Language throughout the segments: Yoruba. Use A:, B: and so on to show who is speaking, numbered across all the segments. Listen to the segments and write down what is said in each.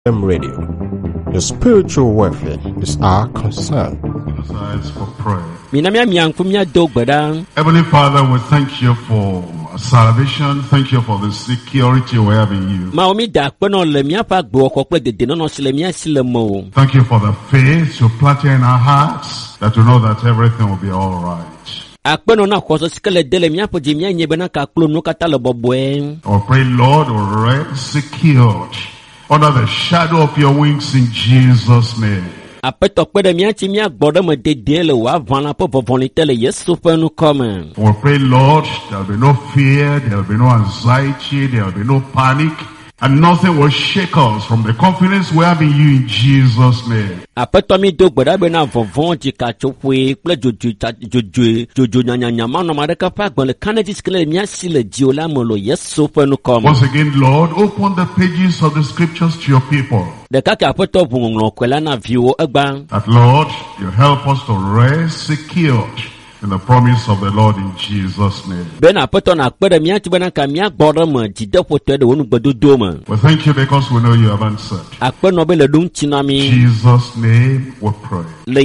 A: Radio. Your spiritual welfare is our concern.
B: For prayer.
C: Heavenly
B: Father, we thank you for salvation. Thank you for the security we have in you. Thank you for the faith you planted in our hearts that we know that everything will be all right. I pray, Lord, we're rest secured under the shadow of your wings in Jesus' name.
C: We pray, Lord,
B: there'll be no fear, there'll be no anxiety, there'll be no panic, and nothing will shake us from the confidence we have in you in Jesus' name. Once again, Lord, open the pages of the scriptures to your people. That, Lord, you help us to rest secured in the promise of the Lord in Jesus' name. We thank you because we know you have answered. In Jesus' name we pray.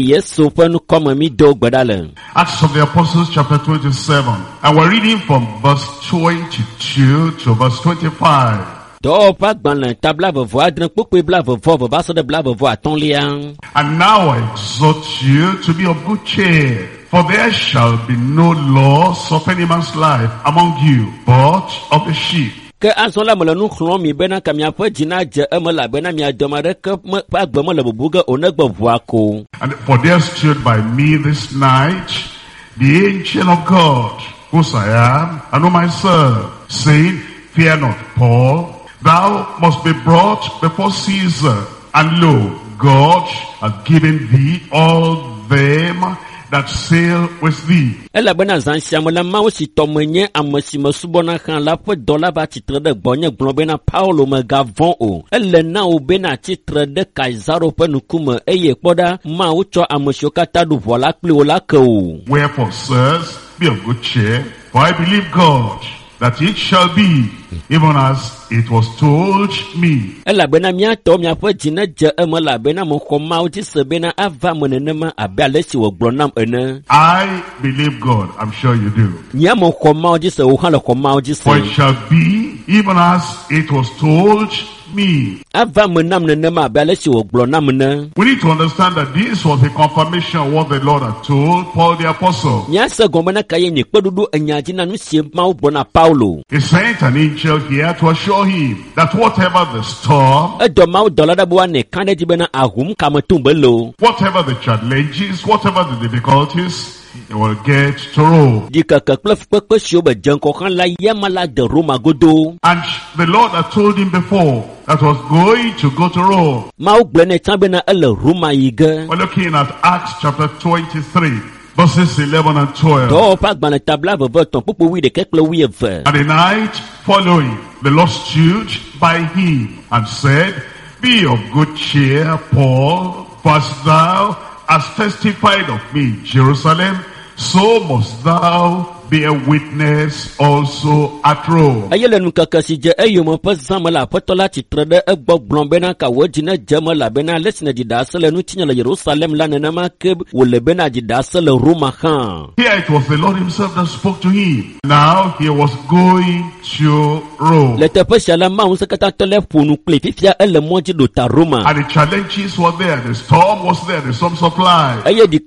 B: Acts of the Apostles chapter 27. And we're reading from verse 22 to verse 25. And now I exhort you to be of good cheer. For there shall be no loss of any man's life among you, but of the sheep. And for there stood by me this night the angel of God, whose I am and whom I serve, saying, Fear not, Paul, thou must be brought before Caesar, and lo, God hath given thee all them that sail with thee. Wherefore, sirs, be of good cheer, for I believe God, that it shall be even as it was told me. I believe God, I'm sure you do. For it shall be even as it was told me. We need to understand that this was a confirmation of what the Lord had told Paul the Apostle. He sent an angel here to assure him that whatever the storm, whatever the challenges, whatever the difficulties, it will get to Rome. And the Lord had told him before that was going to go to Rome. We're looking at Acts chapter 23. Verses 11 and 12. And the night following, the Lord stood by him and said, Be of good cheer, Paul, for as thou hast testified of me in Jerusalem, so must thou be a witness also at Rome. Here it was the Lord himself that spoke to him. Now he was going to Rome. And the challenges were there, the storm was there, the storm supply.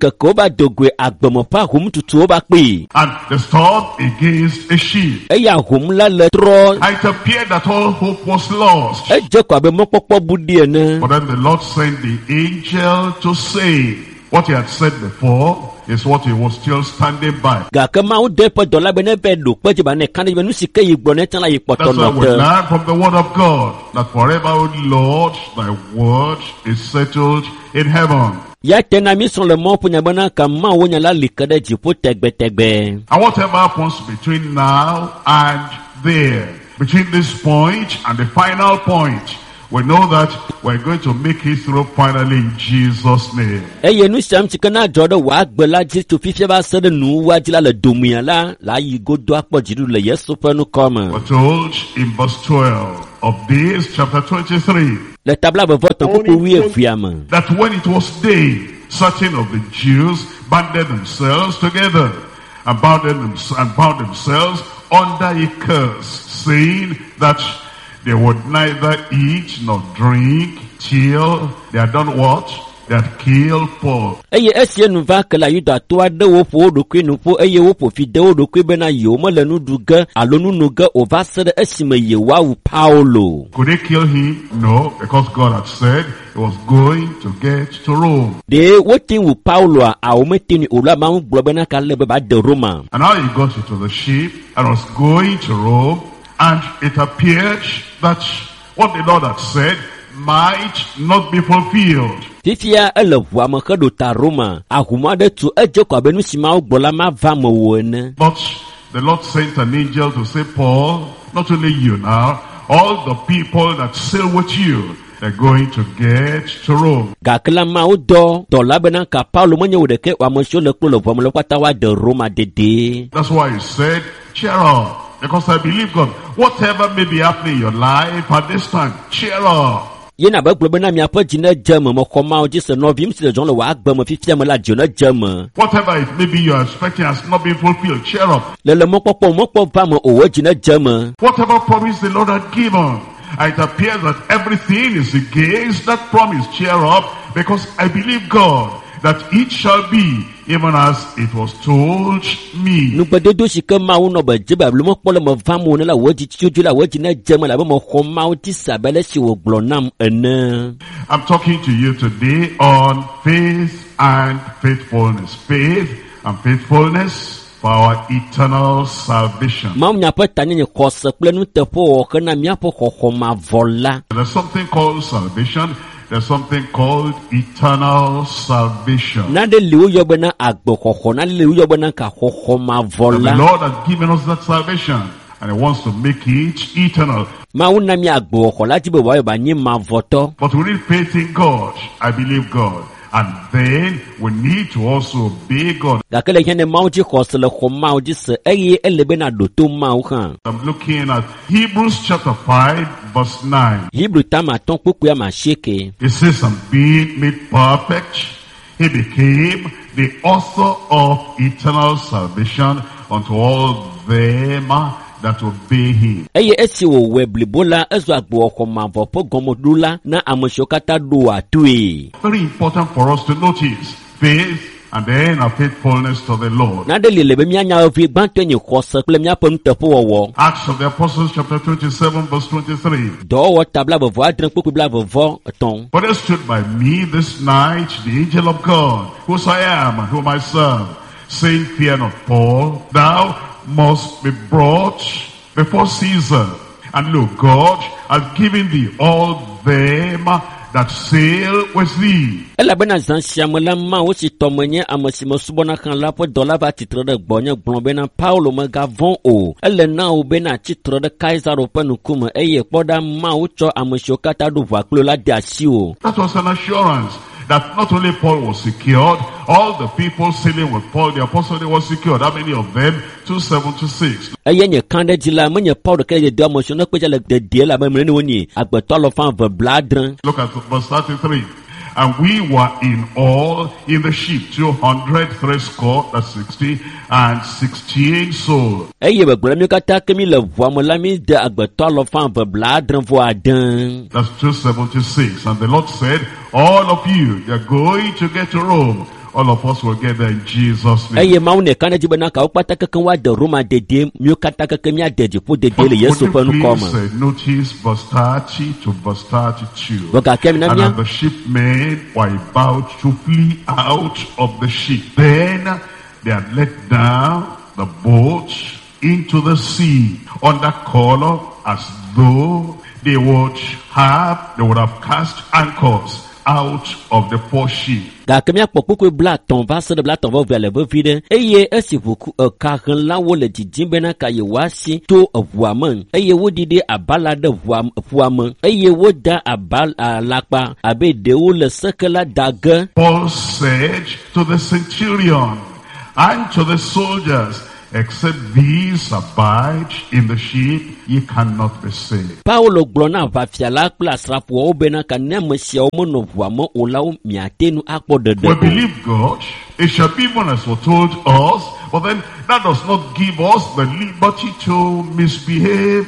B: And the storm against a ship. And it appeared that all hope was lost. But then the Lord sent the angel to say what he had said before is what he was still standing by. That's why we learn from the word of God that forever, O Lord, thy word is settled in heaven. And whatever happens between now and there, between this point and the final point, we know that we're going to make it through finally in Jesus' name. We're told in verse 12, of days, chapter 23,
C: Le tabla be vote pour oui fiam.
B: that when it was day, certain of the Jews banded themselves together and bound themselves under a curse, saying that they would neither eat nor drink till they had done what? They had killed Paul.
C: Eye esie nu va ke la yuda to ade wo po do kwe nu po eye wo po fi de wo do kwe be na yo mo le nu duga alo nu nuga o va se de esime ye wa wu Paulo.
B: Could they kill him? No, because God had said he was going to get to Rome.
C: De wo tin wu Paulo a o metini o la ma ngbo be na ka le be ba de Roma.
B: And now he got into the ship and was going to Rome, and it appeared that what the Lord had said might not be fulfilled.
C: Fifia ele wu am ke do ta Roma ahuma de tu eje kwa be nu sima o gbola ma va mo wo ne.
B: But the Lord sent an angel to say, Paul, not only you now, all the people that sail with you, they're going to get to Rome.
C: Gakela ma o do la be na ka Paulo mo nye wo de ke wa mo so le klo le vo mo le kwata wa de Roma dede.
B: That's why he said, cheer up, because I believe God. Whatever may be happening in your life at this time, cheer up.
C: Yena ba glo be na mi apa jina jama mo koma o jise no vim si le jon le wa agba mo fifia mo la jona jama.
B: Whatever it may be you're expecting has not been fulfilled, cheer up.
C: Le mo popo va mo o jina jama.
B: Whatever promise the Lord had given, it appears that everything is against that promise. Cheer up, because I believe God that it shall be even as it was told me.
C: Nu bade do shi ke ma wo no ba je ba lo mo pole mo va mo ne la wo ji chuju la wo ji na jama la ba mo ko ma o ti sabele si wo glo nam ene.
B: I'm talking to you today on faith and faithfulness. Faith and faithfulness for our eternal salvation.
C: Ma nya pa tani ni ko se ple nu te po ke na mi apo ko ma vola.
B: There's something called salvation. There's something called eternal salvation.
C: Na de liu yo bena agbo ko na liu yo bena ka ko ma
B: And the
C: vola.
B: Lord has given us that salvation, and He wants to make it eternal.
C: Ma una mi agbo ko la ti be wa yo ba ni ma voto.
B: But we need faith in God. I believe God. And then we need to also obey God.
C: Da kele hene ma o ji ko se le ko ma o ji se eye ele bena do to ma o kan.
B: I'm looking at Hebrews chapter 5 verse 9.
C: Hebrew tama ton kuku ya ma sheke.
B: It says, and being made perfect, He became the author of eternal salvation unto all them that obey Him.
C: Eye esi wo weblibola ezo agbo ko ma vo po gomodula na amshokata do atue.
B: Very important for us to notice faith and then our faithfulness to the Lord.
C: Na de lele be mi anya ofi gbanto ni ko se ple mi apom tepo wo.
B: Acts of the Apostles chapter 27 verse 23.
C: Do wo tabla bo vo adren kuku bla bo vo ton.
B: For there stood by me this night the angel of God, whose I am and whom I serve, saying, fear not, Paul, thou must be brought before Caesar. And look, God has given thee all them that sail with thee.
C: Ela bena zan siamela ma o si tomenye amasimo subona kan la po dola va titre de gbonye gbon bena Paulo me gavon o. Ele na o bena titre de Kaiser open kuma eye poda ma o cho amasio kata do va klo la diasi o.
B: That was an assurance that not only Paul was secured, all the people sailing with Paul, the apostle, they were secured. How many of them? 276.
C: Eye nye kande jila menye Paulo ke de amasio na kweja le de la me ne woni agbeto lo fan ve bladren.
B: Look at verse 33. And we were in all in the ship 260 and 68 souls.
C: Eye be gbole mi kata ke mi le vo mo la mi de agbeto lo fan ve bladren vo adan.
B: That's 276. And the Lord said, all of you, you're going to get to Rome. All of us will get there in Jesus' name.
C: Eye ma une kana jibena ka upata ke kan wa de Roma de mi kata ke mi ade jipo de le Yesu pe nu koma.
B: Notice verse 30 to verse 32.
C: Boka ke mi na
B: And
C: mi.
B: as the shipmen were about to flee out of the ship, then they had let down the boat into the sea under color as though they would have cast anchors out of the poor ship.
C: Da ke mi akpokpo bla ton va se de bla ton va vele ve vide. Eye esi vuku ka kan la wo le jijin bena ka ye wasi to vuamen. Eye wo dide abala de vuamen. Eye wo da abal lakpa abe de wo le sekela daga.
B: Paul said to the centurion and to the soldiers, except these abide in the sheep, ye cannot be saved.
C: Paulo glona va fiala kple asrafowo bena ka ne amesiawo menɔ ʋua me o la wo miate nu akpɔ
B: We
C: ɖeɖe.
B: believe God, it shall be even as was told us, but then that does not give us the liberty to misbehave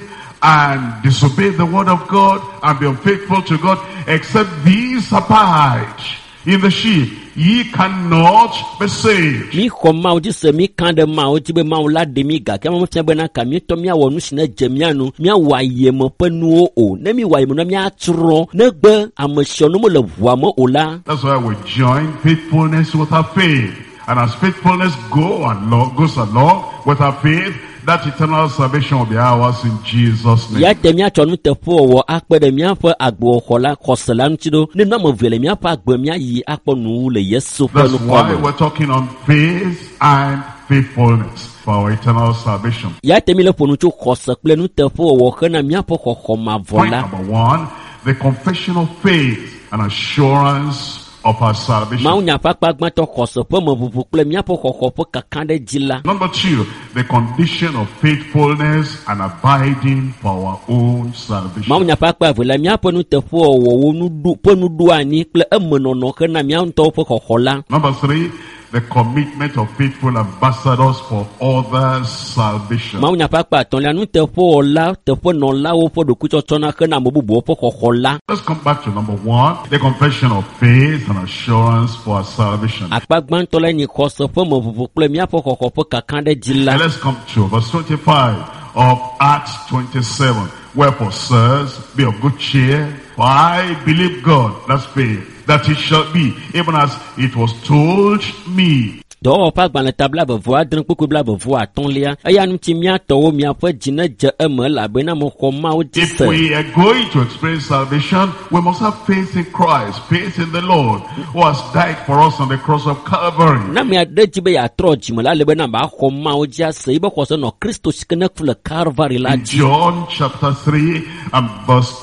B: and disobey the word of God and be unfaithful to God, except these abide in the sheep, ye cannot be saved.
C: Mi xɔ mawo dzi se mi kan ɖe mawo dzi be mawo la ɖe mi gake mawo fia bena ka mi tɔ miawɔ nu si ne dze mia nu miawɔ ayeme ƒe nuwo o ne mi wɔ ayeme na miatrɔ negbe amesiawo no mele ʋua me o la.
B: That's why we join faithfulness with our faith. And as faithfulness goes along with our faith, that eternal salvation will be ours in Jesus' name.
C: Ya te miatsɔ nuteƒewɔwɔ akpe ɖe miaƒe agbewɔxɔ la xɔse la ŋuti ɖo ne nɔame ve le miaƒe agbe miayi akpɔ nuwu le Yesu ƒe
B: That's why
C: nukɔ me.
B: we're talking on faith and faithfulness for our eternal salvation.
C: Ya te mi le ƒo nu tso xɔse kple nuteƒewɔwɔ hena miaƒe xɔxɔ mavɔ
B: Point
C: la.
B: number one, the confession of faith and assurance of our salvation.
C: Mawu nya ƒe akpa gbãtɔ xɔse ƒe meʋuʋu kple miaƒe xɔxɔ ƒe kaka ɖe dzi la.
B: Number two, the condition of faithfulness and abiding for our own salvation.
C: Mawu nya ƒe akpa eve le miaƒe nuteƒewɔwɔwo ƒe nuɖoanyi kple emenɔnɔ hena mia ŋutɔwo ƒe xɔxɔ la.
B: Number three, the commitment of faithful ambassadors for others' salvation.
C: Mawu nya ƒe akpa etɔ̃lia nuteƒewɔla teƒenɔlawo ƒe ɖokuitsɔtsɔ na hena ame bubuwo ƒe xɔxɔ la.
B: Let's come back to number one, the confession of faith and assurance for our salvation.
C: Akpa gbãtɔ le nyi xɔse ƒe meʋuʋu kple miaƒe xɔxɔ ƒe kaka ɖe dzi la.
B: And let's come to verse 25 of Acts 27. Wherefore, sirs, be of good cheer, for I believe God, that's faith, that it shall be, even as it was told me.
C: Dɔwɔƒe agbalẽta blaeve adre kpukpu blaeve atɔ̃lia eya ŋuti miatɔwo miaƒe dzi ne dze eme elabena mexɔ Mawu dzi
B: If
C: se.
B: we are going to experience salvation, we must have faith in Christ, faith in the Lord, who has died for us on the cross of Calvary.
C: Na miaɖe dzi be yeatrɔ dzime la le bena maxɔ Mawu dzi ase yi be xɔse nɔ Kristo si ke ne ku le Calvary la
B: In
C: dzi.
B: John chapter 3 and verse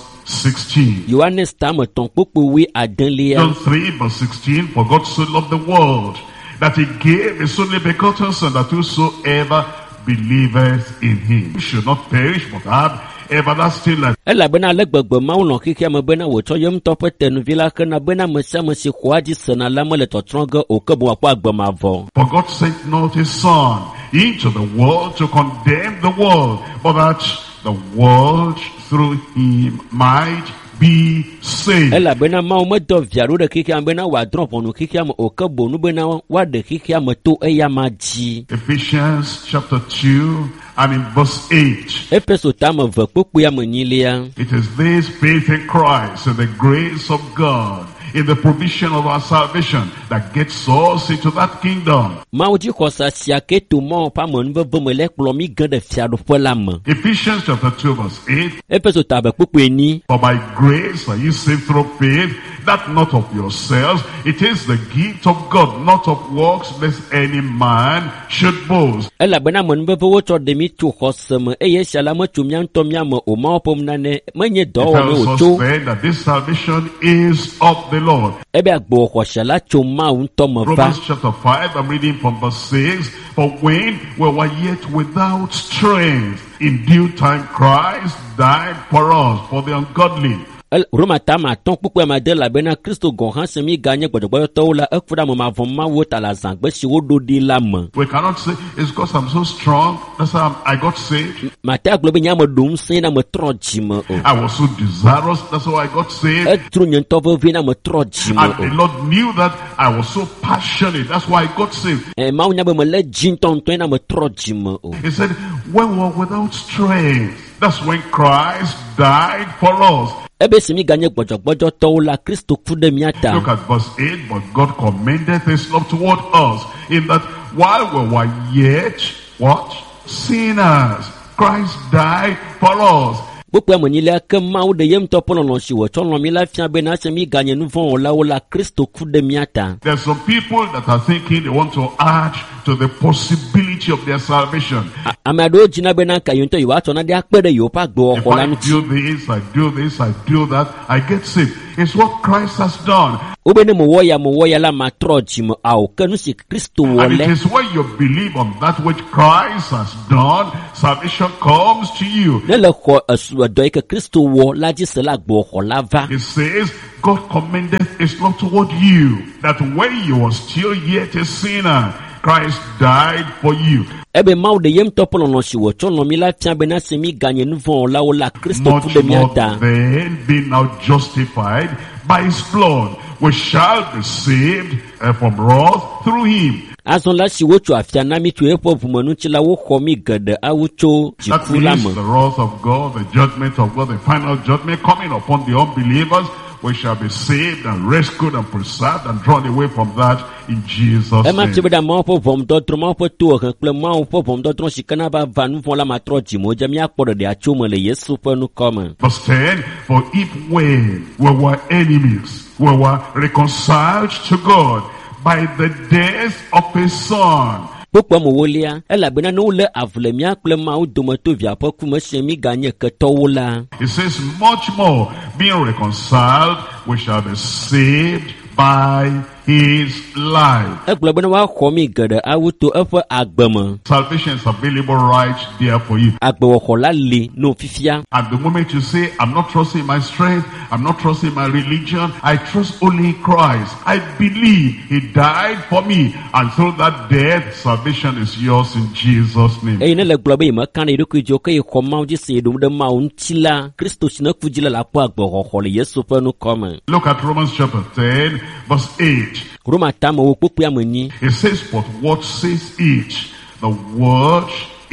B: 16.
C: Yohanes tame tɔ̃ kpukpu wi adelia.
B: John 3 verse 16, for God so loved the world, that he gave his only begotten Son, that whosoever believeth in him should not perish, but have everlasting life.
C: Elabena ale gbegbe Mawu nɔ xixia me bena wòtsɔ ye ŋutɔ ƒe tenuvi la hena bena ame sia ame si xɔa dzi sena la mele tɔtrɔ ge o ke boŋ wòakpɔ agbe mavɔ.
B: For God sent not his Son into the world to condemn the world, but that the world through him might be saved.
C: Elabena Mawu medɔ via ɖo ɖe xixia me bena wòadrɔ̃ ʋɔnu xixia me o ke boŋ nu bena woaɖe xixia me to eya ma dzi.
B: Ephesians chapter 2 and in verse 8.
C: Efeso tame ve kpukpua me nyilia.
B: It is this faith in Christ and the grace of God in the provision of our salvation that gets us into that kingdom.
C: Mawu dzi xɔsa sia ke to Mawu ƒe amenuveve me le kplɔ mi ge ɖe fiaɖuƒe la me.
B: Ephesians chapter 2 verse 8.
C: Efeso tame kpukpu enyi.
B: For by grace are you saved through faith, that not of yourselves, it is the gift of God, not of works, lest any man should boast.
C: Elabena amenuveve wotsɔ ɖe mi tso xɔse me eye esia la metso mia ŋutɔ mia me o Mawu ƒe nane menye
B: It
C: dɔwɔwɔ
B: tells us
C: wòtso.
B: then that this salvation is of the Lord.
C: Ebe agbewɔxɔse la tso Mawu ŋutɔ me va.
B: Romans chapter 5, I'm reading from verse 6. For when we were yet without strength, in due time Christ died for us, for the ungodly.
C: Roma tame atɔ̃ kpukpua me de labena Kristo gɔ̃ hã se mi ganye gbɔdzɔgbɔdɔtɔwo la eku ɖe ame mavɔ Mawu ta le azãgbe si woɖo ɖi la me.
B: We cannot say, it's because I'm so strong, that's how I got saved.
C: Mate agblɔ be nye ame ɖo ŋusẽ na metrɔ dzime o.
B: I was so desirous, that's how I got saved.
C: Edro nye ŋutɔ vevie na metrɔ dzime
B: And the
C: o.
B: Lord knew that I was so passionate, that's why I got saved.
C: Mawu nya be mele dzi ŋutɔŋutɔe na metrɔ dzime o.
B: He said, when we were without strength, that's when Christ died for us.
C: Ebe si mi ganye gbɔdzɔgbɔdzɔtɔwo la Kristo ku ɖe mia ta.
B: Look at verse 8. But God commended his love toward us, in that while we were yet, what? Sinners, Christ died for us.
C: Kpukpua me nyilia ke Mawu ɖe ye ŋutɔ ƒe lɔlɔ̃ si wòtsɔ lɔ̃ mi la fia be na se mi ganye nu vɔ̃ wɔlawo la Kristo ku ɖe mia ta.
B: There's some people that are thinking they want to add to the possibility security of their salvation.
C: Amado jina bena kayunto iwato na dia pede yo pa gbo
B: If
C: okola
B: I
C: nuti.
B: do this, I do this, I do that, I get saved. It's what Christ has done.
C: Obene mo woya la matroji mo au kanu si Kristo
B: And it
C: wole.
B: is when you believe on that which Christ has done, salvation comes to you.
C: Ne le ko asu do ke Kristo wo la ji se la gbo okola va.
B: It says, God commendeth his love toward you, that when you were still yet a sinner, Christ died for you.
C: Ebe mau de yem topolo no si wo chono mi la tia bena se mi ganye nvon la o la Kristo
B: Much
C: fu de mi
B: more
C: ada.
B: then, being now justified by his blood, we shall be saved from wrath through him.
C: Azon la si wo cho afia na mi tu epo vumanu chi la wo kho mi gede awu cho
B: That
C: jiku la
B: means
C: mo.
B: the wrath of God, the judgment of God, the final judgment coming upon the unbelievers. We shall be saved and rescued and preserved and drawn away from that in Jesus'
C: Ema
B: name.
C: tibe da mo po vom do tro mo po tu han kple mo po vom do tro sikana ba vanu von la matroji mo je mi akporo de achomo le Yesu pe nu koma.
B: Verse 10, for if when we were enemies, we were reconciled to God by the death of his son.
C: Pokwa mo wolia ela bena no le avle mi akple ma o do mo to via po ku mo se mi ganye ke to wola.
B: It says, much more, being reconciled, we shall be saved by his life.
C: Ekple bena wa kho mi gede awu to efe agbemo.
B: Salvation is available right there for you.
C: Agbe wo kho la le no fifia.
B: At the moment you say, I'm not trusting my strength, I'm not trusting my religion, I trust only Christ. I believe he died for me. And through that death, salvation is yours in Jesus' name.
C: E ne le glo be ma kan e ku jo ke kho ma ji se dum de ma untila Kristo sina ku jila la po agbe kho le Yesu pe nu koma.
B: Look at Romans chapter 10, verse 8.
C: Roma tamo wo popu amani.
B: It says, but what says it? The word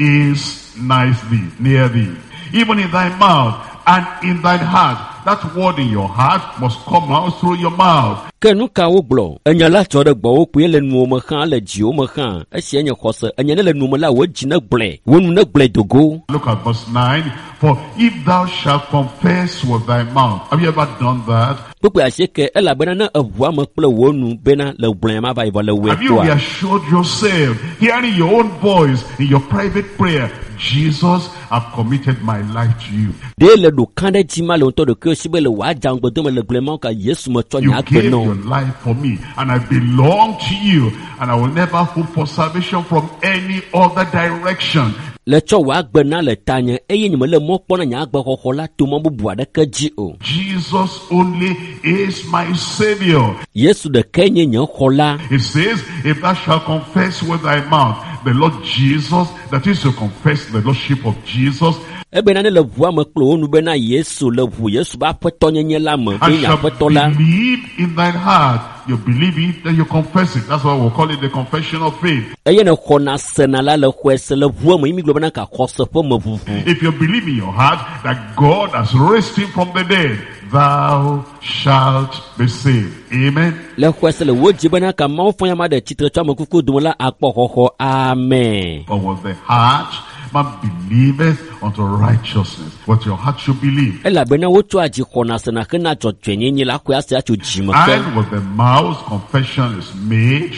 B: is nigh thee, near thee, even in thy mouth and in thine heart. That word in your heart must come out through your mouth.
C: Kenu ka wo glo enya la cho de gbo wo pu le nu mo khan le ji o mo khan e se enya khose enya le nu mo la wo ji na gble wo nu na gble dogo.
B: Look at verse 9. For if thou shalt confess with thy mouth. Have you ever done that?
C: Popu aseke ela bena na avua mo ple wo nu bena le gble ma ba ivo le we
B: Have you
C: kwa.
B: reassured yourself, hearing your own voice in your private prayer, Jesus, I've committed my life to you.
C: De le do kan de ji ma le to de ke si be le wa jang gbo de me le gble ma ka Yesu mo cho
B: You
C: nya
B: gave
C: gbe no.
B: your life for me, and I belong to you, and I will never hope for salvation from any other direction.
C: Le cho wa gbe na le tanye eye ni me le mo kpo na nya gbe kho la to mo bubu ade ka ji o.
B: Jesus only is my Savior.
C: Yesu de kenye nya kho la.
B: It says, if thou shalt confess with thy mouth the Lord Jesus, that is to confess the Lordship of Jesus,
C: Ebe na ne le vua me klo onu be na Yesu le vu Yesu ba peto nyenye la me
B: and
C: be nya
B: shall
C: peto la.
B: believe in thine heart. You believe it, then you confess it. That's why we'll call it the confession of faith.
C: Eye ne kho na sena la le khwese le vua me mi glo na ka khose po me vuvu.
B: If you believe in your heart that God has raised him from the dead, thou shalt be saved. Amen.
C: Le khwese le wo ji be na ka ma fo ya ma de titre twa me kuku dum la akpo khokho amen.
B: For with the heart man believeth unto righteousness. What your heart should believe.
C: Ela be na wo twa ji kho na sena ke na cho twenyenye la khwa se a cho ji me ke.
B: And with the mouth confession is made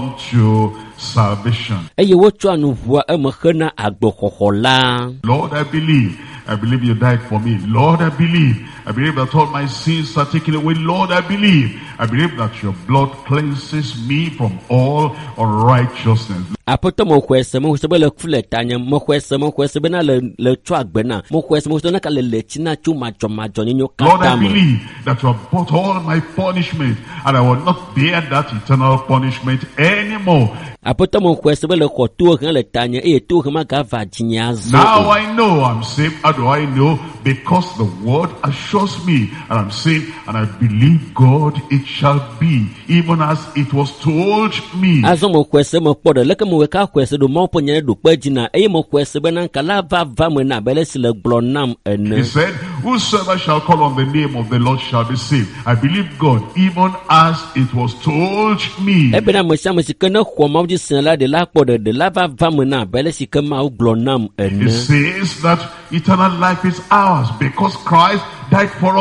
B: unto salvation.
C: Eye wo twa nu vua e me khe na agbo khokho la.
B: Lord, I believe. I believe you died for me. Lord, I believe. I believe that all my sins are taken away. Lord, I believe. I believe that your blood cleanses me from all unrighteousness.
C: Apoto mo khwese mo se be le kfule tanya mo khwese be na le twa gbe na mo khwese mo se na ka le china chu ma jo nyo
B: Lord, I
C: kata mo.
B: believe that you have bought all my punishment, and I will not bear that eternal punishment anymore.
C: Apoto mo khwese be le kho tu he le tanya e tu he ma ka va jinya zo.
B: Now I know I'm saved. How do I know? Because the word assures me, and I'm saved, and I believe God it shall be, even as it was told me.
C: Azo mo khwese mo podo le ke mo ka khwese do mo ponye do pa jina e mo khwese be na kala va mo na bele si le glo nam
B: He
C: ene.
B: said, whosoever shall call on the name of the Lord shall be saved. I believe God, even as it was told me.
C: E be na mo sha mo si ke na kho ma ji sen la de la podo de la va mo na bele si ke ma glo nam
B: It
C: ene.
B: says that eternal life is ours because Christ died for us.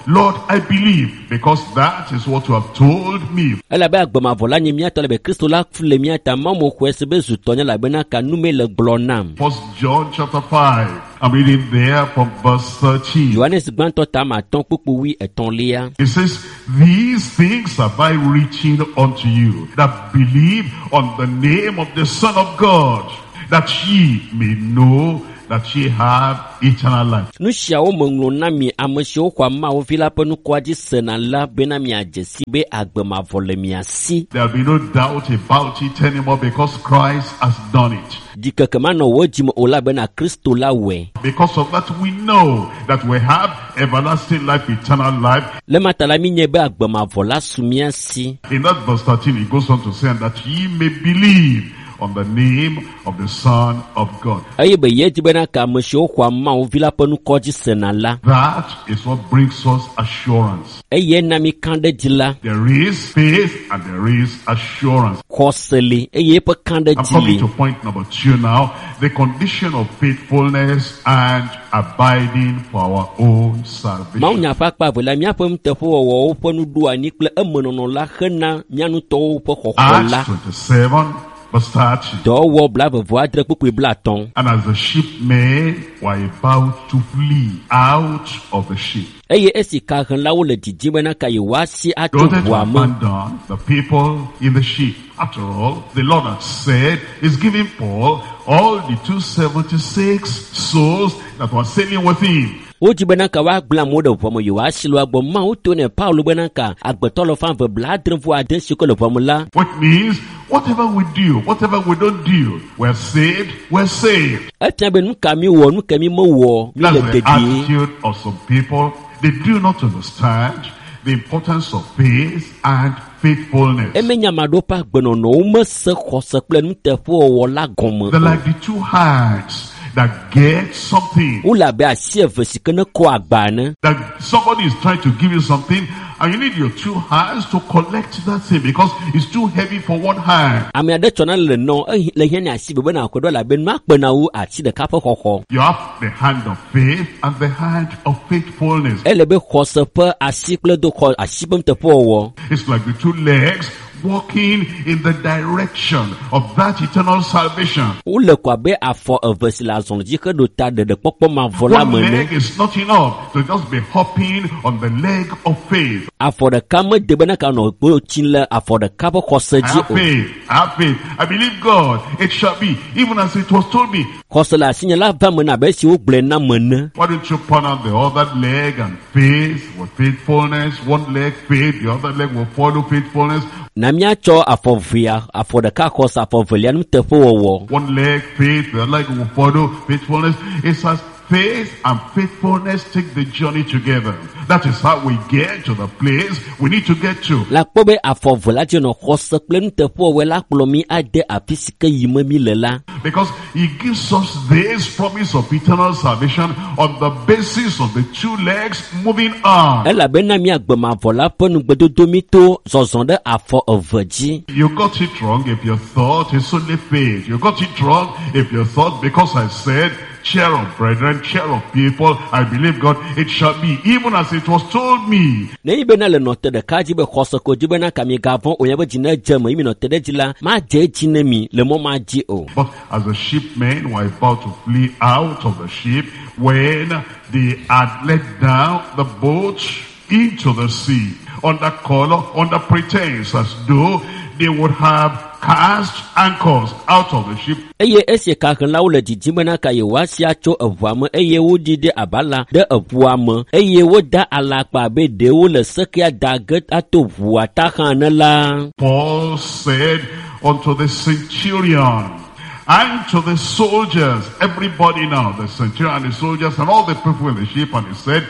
B: Lord, I believe, because that is what you have told me.
C: Ela be agbamavɔla nye mía tɔ le be Kristo la fle mía ta mamu xɔ ese be zutɔ nye la bena ka nume le gblɔ nam.
B: 1 John chapter 5. I'm reading there from verse 13.
C: Johannes gbãtɔ ta ma tɔn kpukpu wi etɔ̃lia.
B: It says, these things have I written unto you that believe on the name of the Son of God, that ye may know that ye have eternal life.
C: Nu siawo me ŋlɔ na mi ame siwo xɔ Mawu vi la ƒe nukua dzi sena la bena miadze si be agbemavɔ le mia si.
B: There will be no doubt about it anymore because Christ has done it.
C: Dzikeke manɔ wo dzime o la bena Kristo la wɔe.
B: Because of that we know that we have everlasting life, eternal life.
C: Le mata la mi nye be agbemavɔ la su mia si.
B: In that verse 13 it goes on to say that ye may believe on the name of the Son of God.
C: Eye be ye di bena ka ame siwo xɔ Mawu vi la ƒe nukɔ dzi sena la.
B: That is what brings us assurance.
C: Eye na mi kan ɖe dzi la.
B: There is faith and there is assurance.
C: Xɔse li eye eƒe kan ɖe
B: I'm
C: dzi
B: coming
C: li.
B: to point number 2 now. The condition of faithfulness and abiding for our own
C: Mawu
B: salvation.
C: nya ƒe akpa ve la míaƒe nuteƒewɔwɔwo ƒe nuɖoanyi kple emenɔnɔ la hena mía nutɔwo ƒe xɔxɔ la.
B: Acts 27 verse 30.
C: Dɔwɔwɔ blavevo adre kpukpui blatɔ̃.
B: And as the shipmen were about to flee out of the ship,
C: Eye esi kahenlawo le didim bena ka yewoasi
B: they
C: ato
B: wanted to
C: ʋua me.
B: abandon the people in the ship. After all, the Lord had said, He's giving Paul all the 276 souls that were sailing with him.
C: Wodzi bena ka woagblẽ amewo ɖe ʋua me yewoasi le woagbɔ. Mawu to ne Paulo bena ka agbetɔ le fan ve bladre-vɔ-ade siwo ke le ʋua me la.
B: Which means, whatever we do, whatever we don't do, we're saved, we're saved.
C: Etia be nu ka mi wɔ nu ke mi mewɔ mi le
B: That's the
C: dedie.
B: attitude of some people. They do not understand the importance of faith and faithfulness.
C: Emenya maɖewo ƒe agbenɔnɔwo mese xɔse kple nuteƒewɔwɔ la gɔme
B: They're
C: o.
B: like the two hands that get something.
C: Wole abe asi eve si ke ne kɔ agba ne.
B: That somebody is trying to give you something and you need your two hands to collect that thing because it's too heavy for one hand.
C: Ame aɖe tsɔna le nɔ le hiã ne asi be bena akɔɖɔ la be nua kpena wu asi ɖeka ƒe xɔxɔ.
B: You have the hand of faith and the hand of faithfulness.
C: Ele be xɔse ƒe asi kple do xɔ asi ƒe nuteƒewɔwɔ.
B: It's like the two legs walking in the direction of that eternal salvation.
C: Wole kɔ abe afɔ eve si le azɔli dzi ke ɖo ta ɖeɖekpɔkpɔ mavɔ la
B: One
C: me ne.
B: leg is not enough to just be hopping on the leg of faith.
C: Afɔ ɖeka mede bena ka nɔ gbo tsi le afɔ ɖeka ƒe xɔse
B: I
C: dzi
B: have
C: o.
B: faith, I have faith. I believe God, it shall be, even as it was told me.
C: Xɔse le asinye la va me na abe si wogblɔe na me ne.
B: Why don't you point out the other leg and faith with faithfulness? One leg faith, the other leg will follow faithfulness.
C: Na míatsɔ afɔ vea, afɔ ɖeka xɔse, afɔ velia nuteƒewɔwɔ.
B: One leg faith, the other leg will follow faithfulness. It says faith and faithfulness take the journey together. That is how we get to the place we need to get to.
C: La kpɔ be afɔ ve la dzi nɔ xɔse kple nuteƒewɔwɔ la kplɔ mi ade afi si ke yime mi le la.
B: Because he gives us this promise of eternal salvation on the basis of the two legs moving on.
C: Elabena mi agbemavɔ la ƒe nugbedodo mi to zɔzɔ ɖe afɔ eve dzi.
B: You got it wrong if you thought it's only faith. You got it wrong if you thought because I said, share of brethren, share of people, I believe God, it shall be, even as it was told me.
C: Ne yi bena le nɔte ɖeka dzi be xɔse ko dzi bena ka mi gavɔ o nya be dzi ne dze me yi mi nɔte ɖe dzi la ma dze dzi ne mi le mɔ ma dzi o.
B: But as the shipmen were about to flee out of the ship, when they had let down the boat into the sea, under color, under pretense, as though they would have cast anchors out of the ship.
C: Eye esi kahenlawo le didim bena ka yewoasi atso eʋua me eye wodi ɖe abala ɖe eʋua me eye woda alakpa abe ɖewo le sekea da ge ato ʋua ta hã ne la.
B: Paul said unto the centurion and to the soldiers, everybody now, the centurion and the soldiers and all the people in the ship, and he said,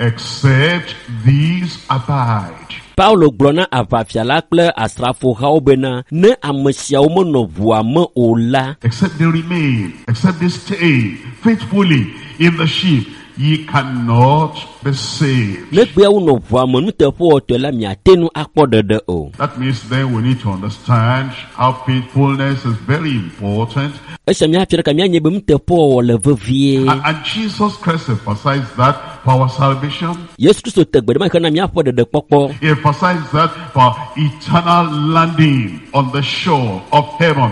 B: except these abide.
C: Paulo gblɔ na aʋafia la kple asrafohawo bena ne ame siawo menɔ ʋua me o la.
B: Except they remain, except they stay faithfully in the ship, ye cannot be saved.
C: That
B: means then we need to understand how faithfulness is very important. And Jesus Christ emphasized that for our salvation. He emphasized that for eternal landing on the shore of heaven.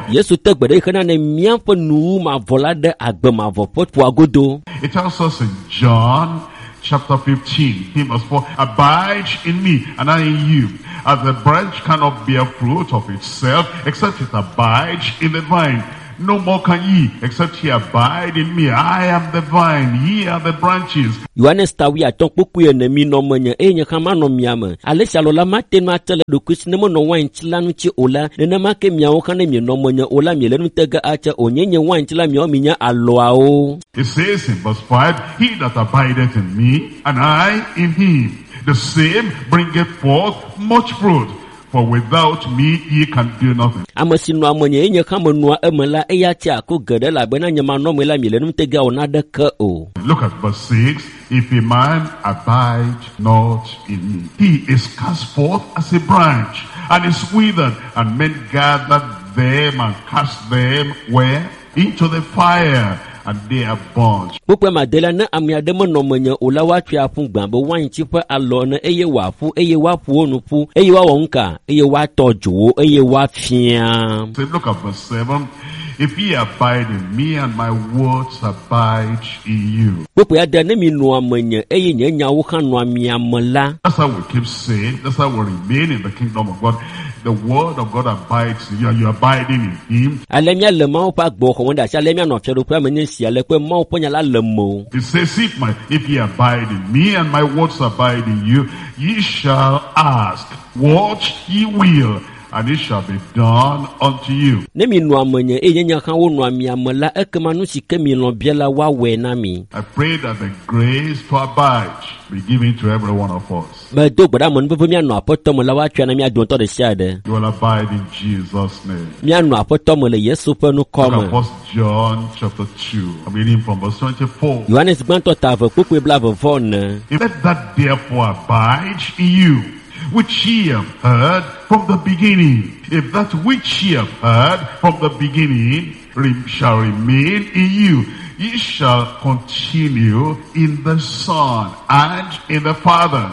B: It tells us in John chapter 15, verse 4, abide in me and I in you. As the branch cannot bear fruit of itself except it abides in the vine. No more can ye, except ye abide in me. I am the vine, ye are the branches.
C: Yohanes tawi atokpoku enemi no manya enya kama no miama. Alesha lola matenu atele do kusnemo no wine chilanu chi ola. Nena make miawo kana mi no manya ola mi lenu tega acha onyenye wine chila miawo minya aloao.
B: It says in verse 5, he that abideth in me, and I in him, the same bringeth forth much fruit. For without me, ye can do nothing.
C: Look at
B: verse 6. If a man abide not in me, he is cast forth as a branch, and is withered, and men gather them and cast them where? Into the fire. And they are burnt. So look at verse 7. If ye abide in me and my words abide in you. That's how we keep saying. That's how we remain in the kingdom of God. The word of God abides in you and you abiding in him. It says, if ye abide in me and my words abide in you, ye shall ask what ye will, and it shall be done unto you. I pray that the grace to abide be given to every one of us. You will abide in Jesus' name. Look at 1 John chapter 2. I'm reading from verse 24. Let that therefore abide in you, which ye have heard from the beginning. If that which ye have heard from the beginning shall remain in you, ye shall continue in the Son and in the Father.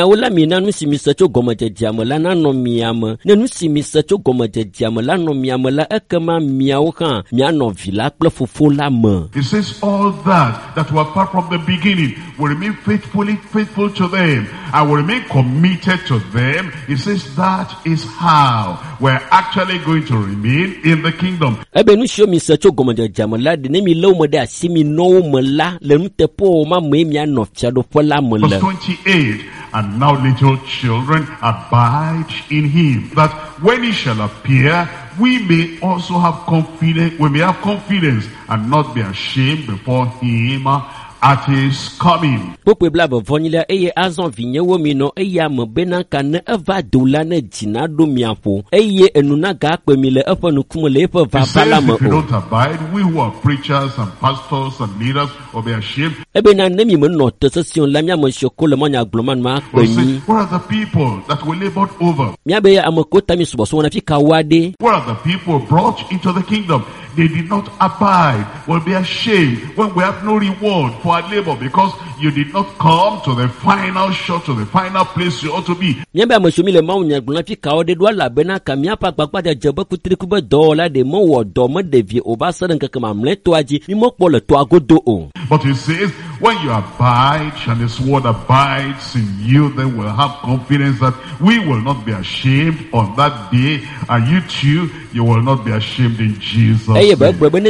B: It says all that were apart from the beginning will remain faithful to them and will remain committed to them. It says that is how we're actually going to remain in the kingdom. Verse 28, and now little children abide in him, that when he shall appear, we may also have confidence, and not be ashamed before him at his coming.
C: Verse
B: 'Cause if you don't abide, we who are preachers and pastors and leaders will be ashamed. We'll say, where are the people that we labored over? Where are the people brought into the kingdom? They did not abide. Will be ashamed when we have no reward for our labor, because you did not come to the final shore, to the final place you ought to be. But he says, when you abide and his word abides in you, then we'll have confidence that we will not be ashamed on that day, and you too, you will not be ashamed in Jesus' name. And that's what the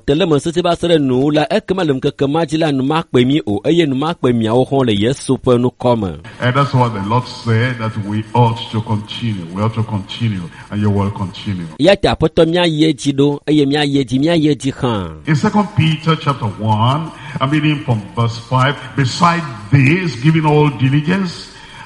B: Lord said, that we ought to continue. We ought to continue, and you will continue. In 2 Peter chapter 1, I'm reading from verse 5. Beside this, giving all diligence,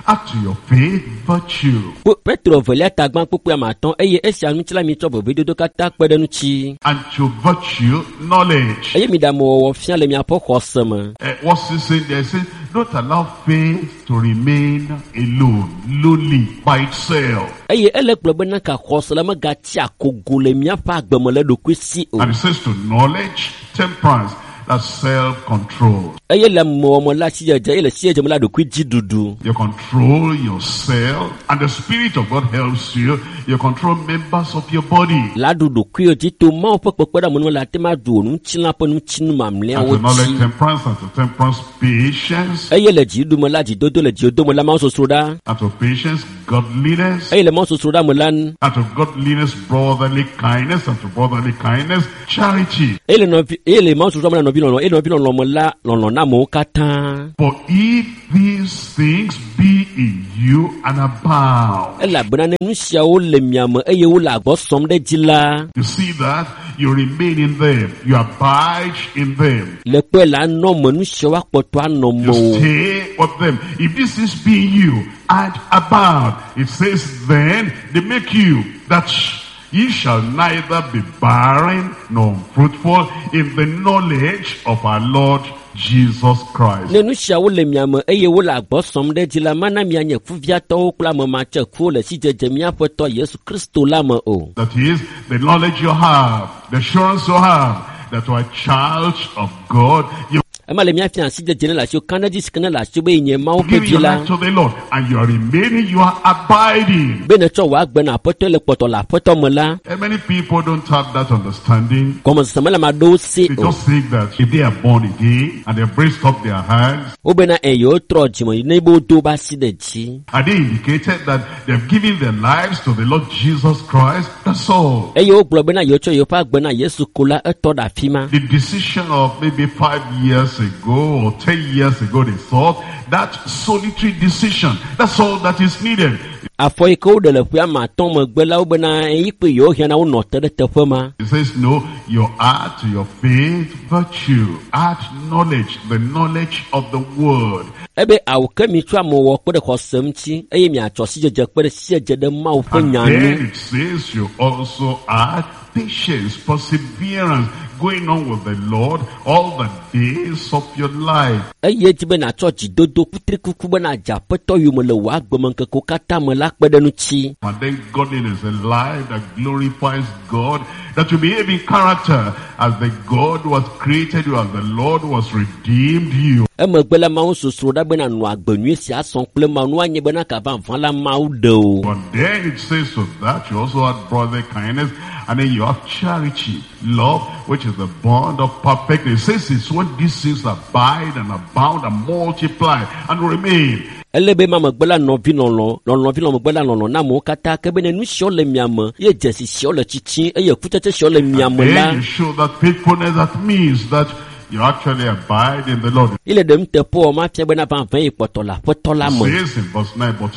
B: add to your faith virtue.
C: Petro velia tagban kpukpu amaton eye esia nuchila mi tso bobe dodo kata kpedenu chi.
B: And to virtue, knowledge.
C: Eye mi da mo wo fia le mi apo khosema.
B: What's he saying there? He says, don't allow faith to remain alone, lonely, by itself.
C: Eye ele kplobe na ka khosela ma ga ti akogole mi afa agbemole do kwesi o.
B: And it says to knowledge, temperance, that's self-control.
C: Eye le mo la si je ele si je mo la do kwiji dudu.
B: You control yourself, and the Spirit of God helps you. You control members of your body.
C: La dudu kwi ti to ma o popo da mo la te ma do nu chila po nu chinu mamle
B: And
C: o
B: to knowledge,
C: ti.
B: temperance, and to temperance, patience.
C: Eye le ji du mo la ji dodo le ji do mo la ma so soda.
B: And to patience, godliness.
C: Eye le ma so soda mo lan.
B: And to godliness, brotherly kindness. And to brotherly kindness, charity.
C: Eye le ma so soda mo la no bi no e no bi no mo la no na mo kata.
B: For if these things be in you and abound.
C: Ela bana nu sia o le miam eye wo la gbo som de jila.
B: You see that? You remain in them. You abide in them.
C: Le pe la no mo nu sia wa poto ano
B: You
C: mo.
B: stay with them. If this is being you and abound, it says then they make you that ye shall neither be barren nor fruitful in the knowledge of our Lord Jesus Christ.
C: Ne nu sia wo le miam eye wo la gbo som de jila mana mi anye fuvia to kula mo ma che ku le si jeje mi apoto Yesu Kristo la mo o.
B: That is the knowledge you have, the assurance you have that you are a child of God. You
C: Ema le mi afia si jeje la sio kanadi skana la sio be nye ma o pe
B: give your
C: jila.
B: life to the Lord and you are remaining, you are abiding.
C: Be ne cho wa gbe na poto le poto la poto mo la.
B: And many people don't have that understanding.
C: Como se mala ma do si
B: They
C: o.
B: just think that if they are born again and they raised up their hands,
C: O be na eyo tro jimo ne bo do ba si de ji.
B: and they indicated that they've given their lives to the Lord Jesus Christ, that's all.
C: Eyo glo be na yo cho yo pa gbe na Yesu kula eto da fima.
B: The decision of maybe 5 years ago or 10 years ago, they thought that solitary decision, that's all that is needed.
C: Afo iko de le fia ma ton mo gbe la o be na yi pe yo hia na wo no te de te fama.
B: It says, no, you add to your faith virtue, add knowledge, the knowledge of the word.
C: Ebe awo ke mi twa mo wo pe de khosem chi eye mi acho si jeje pe de si jeje de ma o fe
B: And
C: nyanu.
B: then it says you also add patience, perseverance, going on with the Lord all the days of your life.
C: Eye ti be na cho ji dodo kutri kuku be na ja pe to yu mo le wa gbe mo ke ko kata mo la pe de nu chi.
B: And then godliness, a life that glorifies God, that you behave in character as the God who has created you, as the Lord who has redeemed you.
C: E mo gbe la ma o susuru da be na nu agbenu si ason ple ma nu anye be na ka van van la ma o de o.
B: But then it says to that you also have brotherly kindness, and then you have charity, love, which is the bond of perfectness. It says it's when these things abide and abound and multiply and remain.
C: Elebe ma mo gbe la no vi no lo vi no mo gbe la no na mo kata ke be ne nu sio le miam ye jesi sio le chichi eye kutete sio le miam la.
B: Then you show that faithfulness, that means that you actually abide in the Lord.
C: Ile dem te po ma fie be na van van poto la mo.
B: It says in verse 9, but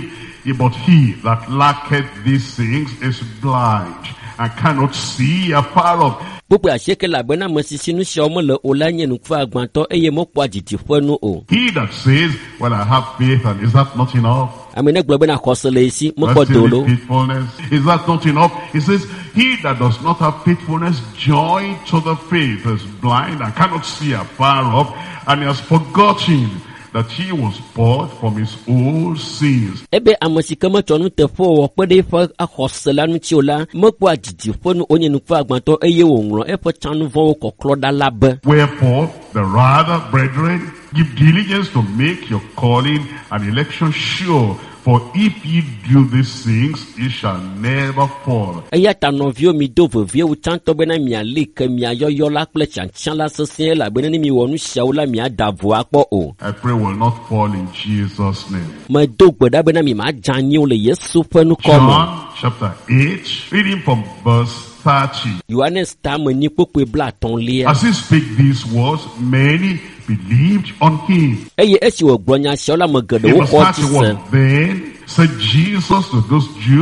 B: he that lacketh these things is blind and cannot see afar off.
C: Popo aseke la be na mo sisi nu sio mo le o la nye nu fa agbanto eye mo po ajiti fo nu o.
B: He that says, well, I have faith, and is that not enough?
C: Amene glo be na khosele si mo po
B: That's still
C: dolo.
B: faithfulness. Is that not enough? He says, he that does not have faithfulness joined to the faith is blind and cannot see afar off, and he has forgotten that he was bought from his old sins.
C: Ebe amosika mo chonu te fo wo pe de fo akhosela nu chi ola mo po ajiti fo nu onye nu fa agbanto eye wo nro e fo chanu fo ko kloda labe.
B: Wherefore, the rather, brethren, give diligence to make your calling and election sure. For if ye do these things, ye shall never fall.
C: Eya ta no vio mi do vo vie u chanto be na mi ale ke mi ayoyo la ple chan la sese la be ni mi wonu sia la mi adavo apo o.
B: I pray will not fall in Jesus' name.
C: Ma do gboda be na mi ma janyi o le Yesu fe nu komo.
B: John chapter 8, reading from verse 30.
C: Yohanes ta mo ni popo bla ton le.
B: As he spake these words, many believed on him.
C: Eye esi wo gbronya sia la mo gede
B: In
C: wo
B: verse
C: ko ti
B: 31,
C: se.
B: then said Jesus to those Jews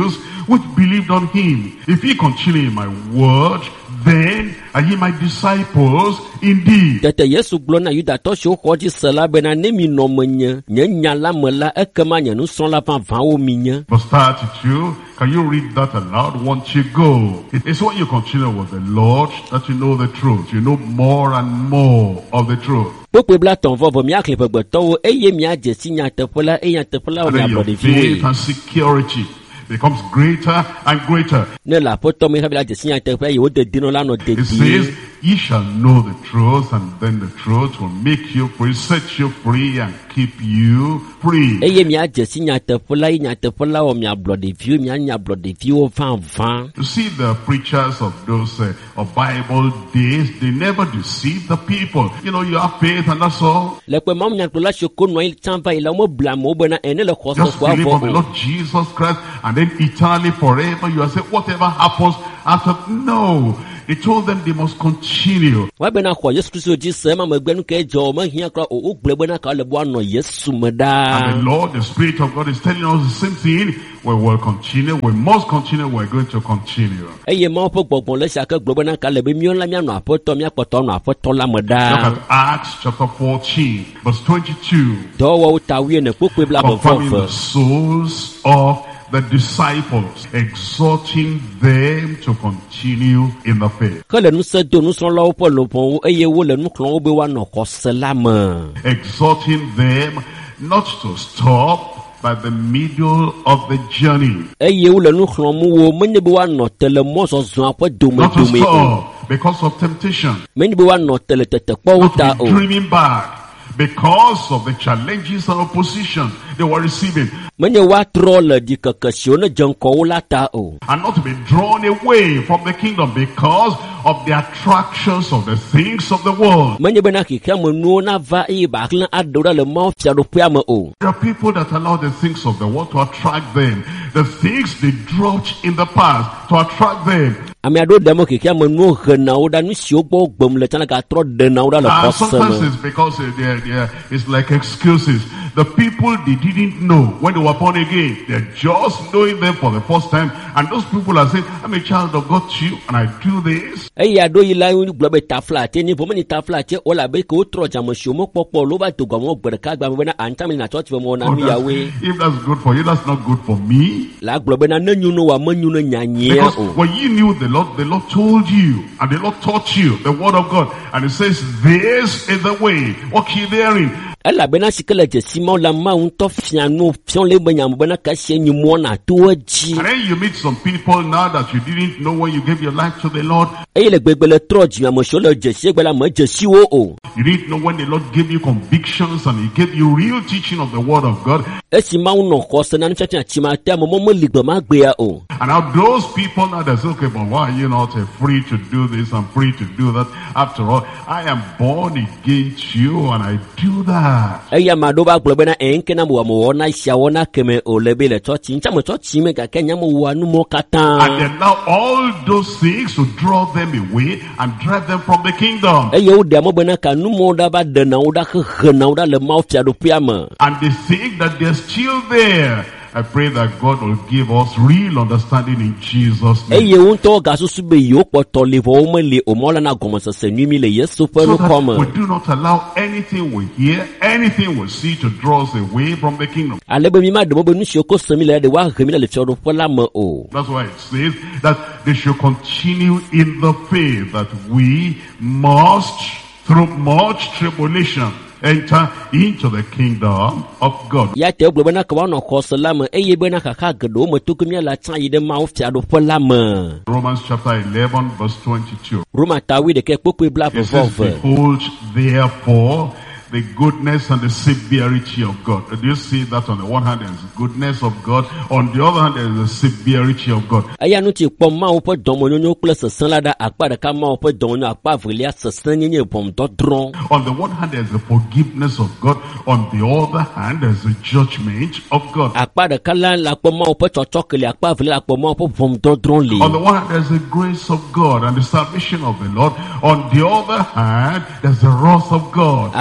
B: which believed on him. If ye continue in my word, then are ye my disciples indeed.
C: Tete Yesu gblɔ na Yudatɔ siwo xɔ dzi se la bena ne mi nɔ menye, nye nya la me la ekema nye nusrɔ̃la vavãwo mi nye.
B: Verse 32, can you read that aloud once you go? It's when you continue with the Lord that you know the truth. You know more and more of the truth.
C: Kpokpe bla tɔnvɔ miakli ƒegbetɔwo eye miadze si nyateƒe la eye nyateƒe la wo
B: And then
C: miablɔ
B: your
C: ɖeviwoe.
B: faith and security becomes greater and greater.
C: Ne le aƒetɔ me hafi la dze si nyateƒe eye wo dedinɔ la nɔ
B: It says,
C: dedie.
B: ye shall know the truth, and then the truth will make you free, set you free, and keep you free.
C: Eye miadze si nyateƒe la eye nyateƒe la wɔ miablɔ ɖeviwo mianyablɔ ɖeviwo vavã.
B: You see, the preachers of those of Bible days, they never deceive the people. You know, you have faith and that's all.
C: Le kpe mawu nyagblɔla siwo ko nɔ anyi tsã va yi la womebla amewo bena ene le xɔse
B: Just
C: ko
B: believe on
C: avɔ
B: the
C: o.
B: Lord Jesus Christ, and then eternally forever you are saying, whatever happens after. No. They told them they must continue.
C: Wa bena xɔ Yesu Kristo dzi se ema megbe nu ke dzɔ mehia kura o wogblɔ bena ka le bo anɔ Yesu me
B: And the
C: ɖaa.
B: Lord, the Spirit of God is telling us the same thing. We will continue. We must continue. We're going to continue.
C: Eye mawu ƒe gbɔgbɔ le sia ke gblɔ bena ka le be míawo la míanɔ aƒetɔ míakpɔtɔ nɔ aƒetɔ la me
B: Look
C: ɖaa.
B: at Acts chapter 14, verse 22.
C: Dɔwɔwɔwo ta wiene kpokpe bla
B: Confirming the
C: bevɔve.
B: souls of the disciples, exhorting them to continue in the faith.
C: Ke le nusẽ do nusrɔ̃lawo ƒe lɔƒɔwo eye wole nu xlɔm wo be woanɔ xɔse la me.
B: Exhorting them not to stop by the middle of the journey.
C: Eye wole nu xlɔm wo menye be woanɔ te le mɔzɔzɔa ƒe
B: Not to
C: domedome o.
B: stop because of temptation.
C: Menye be woanɔ te le tetekpɔwo
B: Not
C: ta
B: to
C: o.
B: be dreaming back because of the challenges and opposition they were receiving.
C: Menye woatrɔ le ɖikeke siwo ne dze ŋkɔ wo la ta o.
B: And not to be drawn away from the kingdom because of the attractions of the things of the world.
C: Menye bena xexea me nuwo nava eye bahlẽ aɖewo ɖa le Mawu fiaɖoƒea me o.
B: There are people that allow the things of the world to attract them. The things they dropped in the past to attract them.
C: Ame aɖewo ɖe me xexea me nuwo hena wo ɖa nu siwo gbɔ gbem le tsã gatrɔ ɖena wo ɖa le
B: And
C: xɔse
B: sometimes
C: me.
B: it's because it's like excuses. The people they didn't know when they were born again, they're just knowing them for the first time. And those people are saying, I'm a child of God too, and I do this.
C: Eye aɖewo yi la gblɔ be taflate ni vɔ meni taflate o la be ke wotrɔ dzame siwo mekpɔkpɔ lo va do gɔme wo gbe ɖeka gba me bena antami na tsɔtsi me na
B: Oh,
C: nu yawoe.
B: if that's good for you, that's not good for me.
C: La gblɔ bena ne nyu no wa menyu ne nyanyea
B: Because
C: o.
B: when you knew the Lord told you, and the Lord taught you the word of God, and it says, this is the way, walk ye therein.
C: Elabena si ke le dzesi mawo la Mawu ŋutɔ fia nu fiɔ le be nyame bena ka sie nyi mɔ na to edzi.
B: And then you meet some people now that you didn't know when you gave your life to the Lord.
C: Eye le gbegbe le trɔ dzi ame siwo le dzesi gbe la me dzesi wo o.
B: You didn't know when the Lord gave you convictions and He gave you real teaching of the word of God.
C: Esi Mawu nɔ xɔse na nufiafia tsima te ame mɔ meli gbe ma gbea o.
B: And now those people now they say, okay, but why are you not free to do this and free to do that? After all, I am born again too, and I do that.
C: Eye ame aɖewo va gblɔ bena ke na mo wɔna sia wɔna keme o le be le tsɔtsi ŋtsame tsɔtsi me gake nyame wɔa nu mɔ
B: And
C: katã.
B: then now all those things to draw them away and drive them from the kingdom.
C: Eye woɖe ame bena ka nu mɔ ɖa va ɖena wo ɖa hehena wo ɖa le Mawu fiaɖoƒea me.
B: And they think that they're still there. I pray that God will give us real understanding in Jesus' name.
C: Eye wo ŋutɔ gasusu be yewo kpɔtɔ le vɔ wo meli o mɔ la na gɔmesese nyui mi le Yesu ƒe
B: So
C: nukɔ
B: that we
C: me.
B: do not allow anything we hear, anything we see to draw us away from the kingdom.
C: Ale be mi ma ɖe mɔ be nu siwo ko se mi le ɖe woahe mi le fiaɖoƒe la me o.
B: That's why it says that they should continue in the faith, that we must, through much tribulation, enter into the kingdom of God.
C: Ya te gblɔ bena ke woanɔ xɔse la me eye bena xaxa geɖewo me to ke míala tsã yi ɖe Mawu fiaɖoƒe la me.
B: Romans chapter 11 verse 22.
C: Roma ta wi ɖeke kpokpe bla
B: It says,
C: vevɔve.
B: behold, therefore, the goodness and the severity of God. Do you see that on the one hand, there's the goodness of God. On the other hand, there's the severity of God.
C: Eya nu ti kpɔ Mawu ƒe dɔmenyonyo kple sesẽ la ɖe akpa ɖeka Mawu ƒe dɔmenyonyo akpa evelia sesẽ nye ʋɔnudɔdrɔ̃.
B: On the one hand, there's the forgiveness of God. On the other hand, there's the judgment of God.
C: Akpa ɖeka la kpɔ Mawu ƒe tsɔtsɔke le akpa evelia la kpɔ Mawu ƒe ʋɔnudɔdrɔ̃
B: On the
C: li.
B: one hand, there's the grace of God and the salvation of the Lord. On the other hand, there's the wrath of God.
C: Akpa ɖeka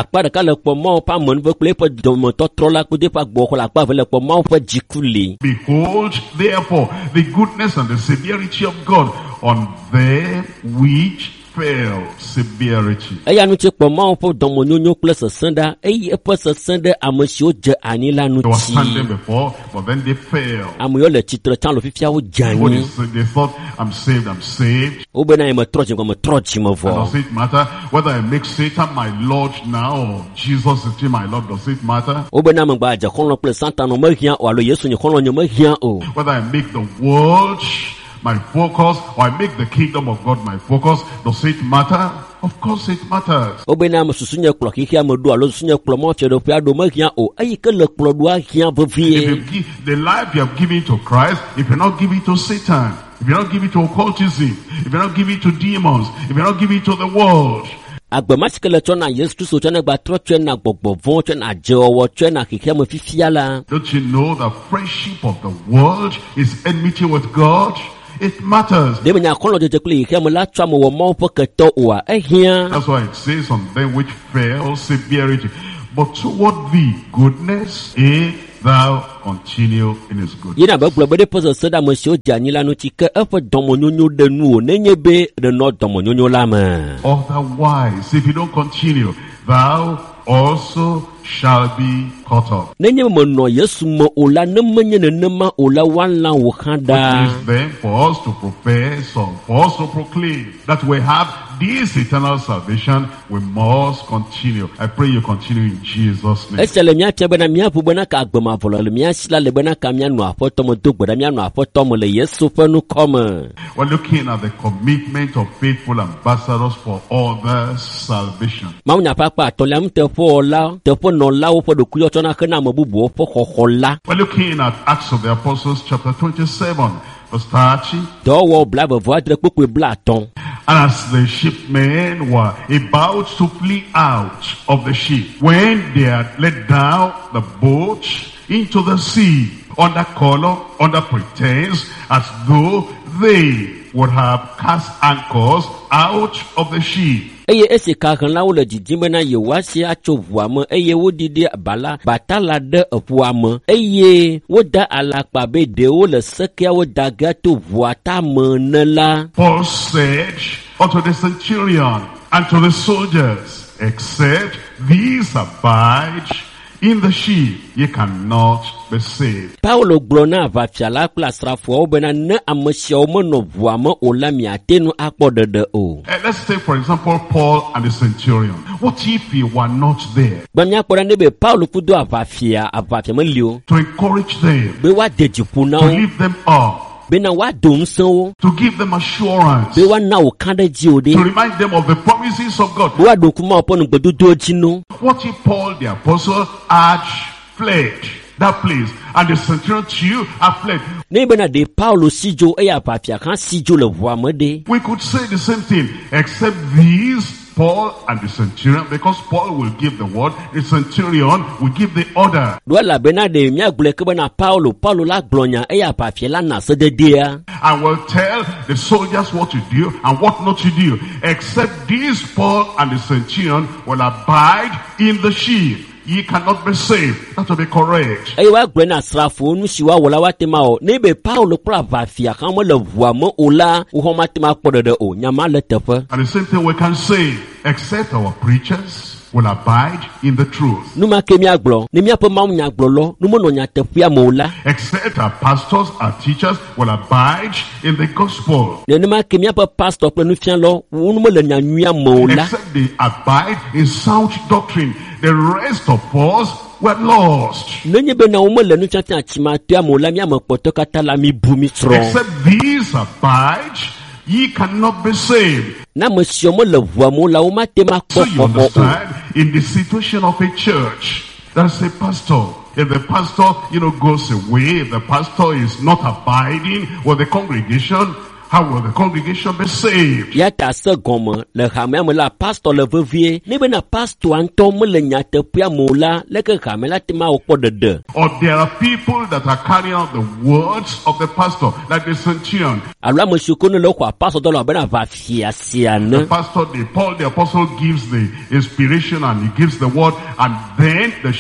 C: la le kpɔ mawo ƒe amenuve kple eƒe dɔmetɔtrɔ la kple eƒe agbɔxɔ le akpa eve le kpɔ mawo ƒe dziku li.
B: Behold, therefore, the goodness and the severity of God on them which fell. Severity.
C: Eya nu tse kpɔ mawo ƒe dɔmenyonyo kple sesẽ ɖa eye eƒe sesẽ ɖe ame siwo dze anyi la
B: They were standing
C: ŋuti.
B: before, but then they fell.
C: Ame yiwo le tsitre tsã le fifia wo dze
B: What
C: anyi.
B: is it? They thought, I'm saved.
C: Wobena ye metrɔ dzime metrɔ dzime
B: And
C: vɔ.
B: does it matter whether I make Satan my Lord now or Jesus is still my Lord? Does it matter?
C: Wobena megba adze xɔlɔ̃ kple Satan mehiã o alo Yesu nye xɔlɔ̃ nye mehiã o.
B: Whether I make the world my focus or I make the kingdom of God my focus, does it matter? Of course it matters.
C: Wobena ame susu nye kplɔ xixia me ɖo alo susu nye kplɔ mɔfiaɖoƒe aɖo mehiã o eye ke le kplɔ ɖoa hiã
B: If you
C: vevie.
B: give the life you have given to Christ, if you're not giving to Satan, if you're not giving to occultism, if you're not giving to demons, if you're not giving to the world,
C: Agbema si ke le tsɔ na Yesu Kristo tsɔ ne gba trɔ tsɔe na gbɔgbɔ vɔ tsɔe na dzewɔwɔ tsɔe na xixia me fifia la.
B: don't you know that friendship of the world is enmity with God? It matters.
C: Ɖe menya kɔlɔ dzedze kple xixia me la tsɔ ame wɔ Mawu ƒe ketɔ oa ehiã.
B: That's why it says on them which fell severity. But toward thee goodness, if thou continue in his good.
C: Yina be gblɔ be ɖe ƒe sesẽ ɖe ame siwo dze anyi la ŋuti ke eƒe dɔmenyonyo ɖe nu o nenye be ɖenɔ dɔmenyonyo la me.
B: Otherwise, if you don't continue, thou also shall be cut off.
C: Nenye menɔ Yesu me o la ne menye nenema o la woalã wò hã
B: It
C: ɖaa.
B: is then for us to profess or for us to proclaim that we have this eternal salvation, we must continue. I pray you continue in Jesus' name.
C: Esia le míatia bena míaƒo bena ka agbemavɔ le míasi la le bena ka míanɔ aƒetɔ me do gbe ɖa míanɔ aƒetɔ me le Yesu ƒe nukɔ me.
B: We're looking at the commitment of faithful ambassadors for others' salvation.
C: Mawunya ƒe akpa atɔ̃lia ŋu teƒe nɔlawo ƒe ɖokui tsɔna xena ame bubuwo ƒe xɔxɔ la.
B: We're looking at Acts of the Apostles chapter 27 verse 30.
C: Dɔwɔwɔ blaeve-vɔ-adre kpekpe blaatɔ̃.
B: And as the shipmen were about to flee out of the ship, when they had let down the boat into the sea under color, under pretense, as though they would have cast anchors out of the ship.
C: Eye esi kahelãwo le didim bena yewoasi atso ʋua me eye woɖiɖi batala ɖe eʋua me eye woda alakpa be ɖewo le sekeawo da ge to ʋua tame ne la.
B: Paul said unto the centurion and to the soldiers, except these abide in the ship, ye cannot be saved.
C: Paulo gblɔ na aʋafiala kple asrafoawo bena ne ame siawo menɔ ʋua me o la miate ŋu akpɔ ɖeɖe o.
B: Let's take for example Paul and the centurion. What if he were not there
C: Gbe míakpɔ ɖa ne be Paulo kudo aʋafia meli o
B: to encourage them,
C: be woade dziƒo na
B: to
C: wo
B: lift them up,
C: bena woado ŋusẽ wo
B: to give them assurance,
C: be woana wò kã ɖe dzi o ɖe
B: to remind them of the promises of God?
C: be woaɖo ŋku Mawu ƒe nugbedodowo dzi no.
B: What if Paul the apostle had fled that place and the centurion too had fled?
C: Ne bena ɖe Paulo si dzo eye aʋafia hã si dzo le ʋua me ɖe.
B: We could say the same thing, except these, Paul and the centurion, because Paul will give the word, the centurion will give the order.
C: Ɖo elabena ɖe míagblɔe ke bena Paulo la gblɔ nya eye aʋafia la na sededea.
B: And will tell the soldiers what to do and what not to do. Except this, Paul and the centurion will abide in the ship. Ye cannot be saved. That will be correct.
C: Eye woagblɔe na asrafowo nu si woawɔ la woate ma wɔ. Ne be Paulo kple aʋafia hã mele ʋua me o la wohã mate ma kpɔ ɖeɖe o. Nyama le teƒe.
B: And the same thing we can say, except our preachers will abide in the truth.
C: Nu ma ke míagblɔ ne míaƒe mawunyagblɔlɔ nu menɔ nyateƒea me o la.
B: Except our pastors, our teachers will abide in the gospel.
C: Nenema ke míaƒe pastor kple nufialɔ wo nu mele nyanyuia me o la.
B: Except they abide in sound doctrine. The rest of us were lost.
C: Nenye bena wo mele nufiafia atsimatoa me o la míame kpɔtɔ katã la mi bu mi tsrɔ̃.
B: Except these abide, ye cannot be saved.
C: Na ame siwo mele ʋua me o la wo mate ma
B: So
C: kpɔ
B: you
C: xɔxɔ o.
B: understand, in the situation of a church, there's a pastor. If the pastor, goes away, if the pastor is not abiding with the congregation, How will the congregation be saved?
C: Ya ta se gome le hame me la pastor le vevie ne be na pastor anto me le nyateƒea mo la le ke hame la tema o kpɔ dede.
B: Or there are people that are carrying out the words of the pastor, like the centurion.
C: Alo ame siwo ne le xɔ pastor dɔ la be na va fia sia ne.
B: The pastor, Paul the apostle gives the inspiration and he gives the word, and then the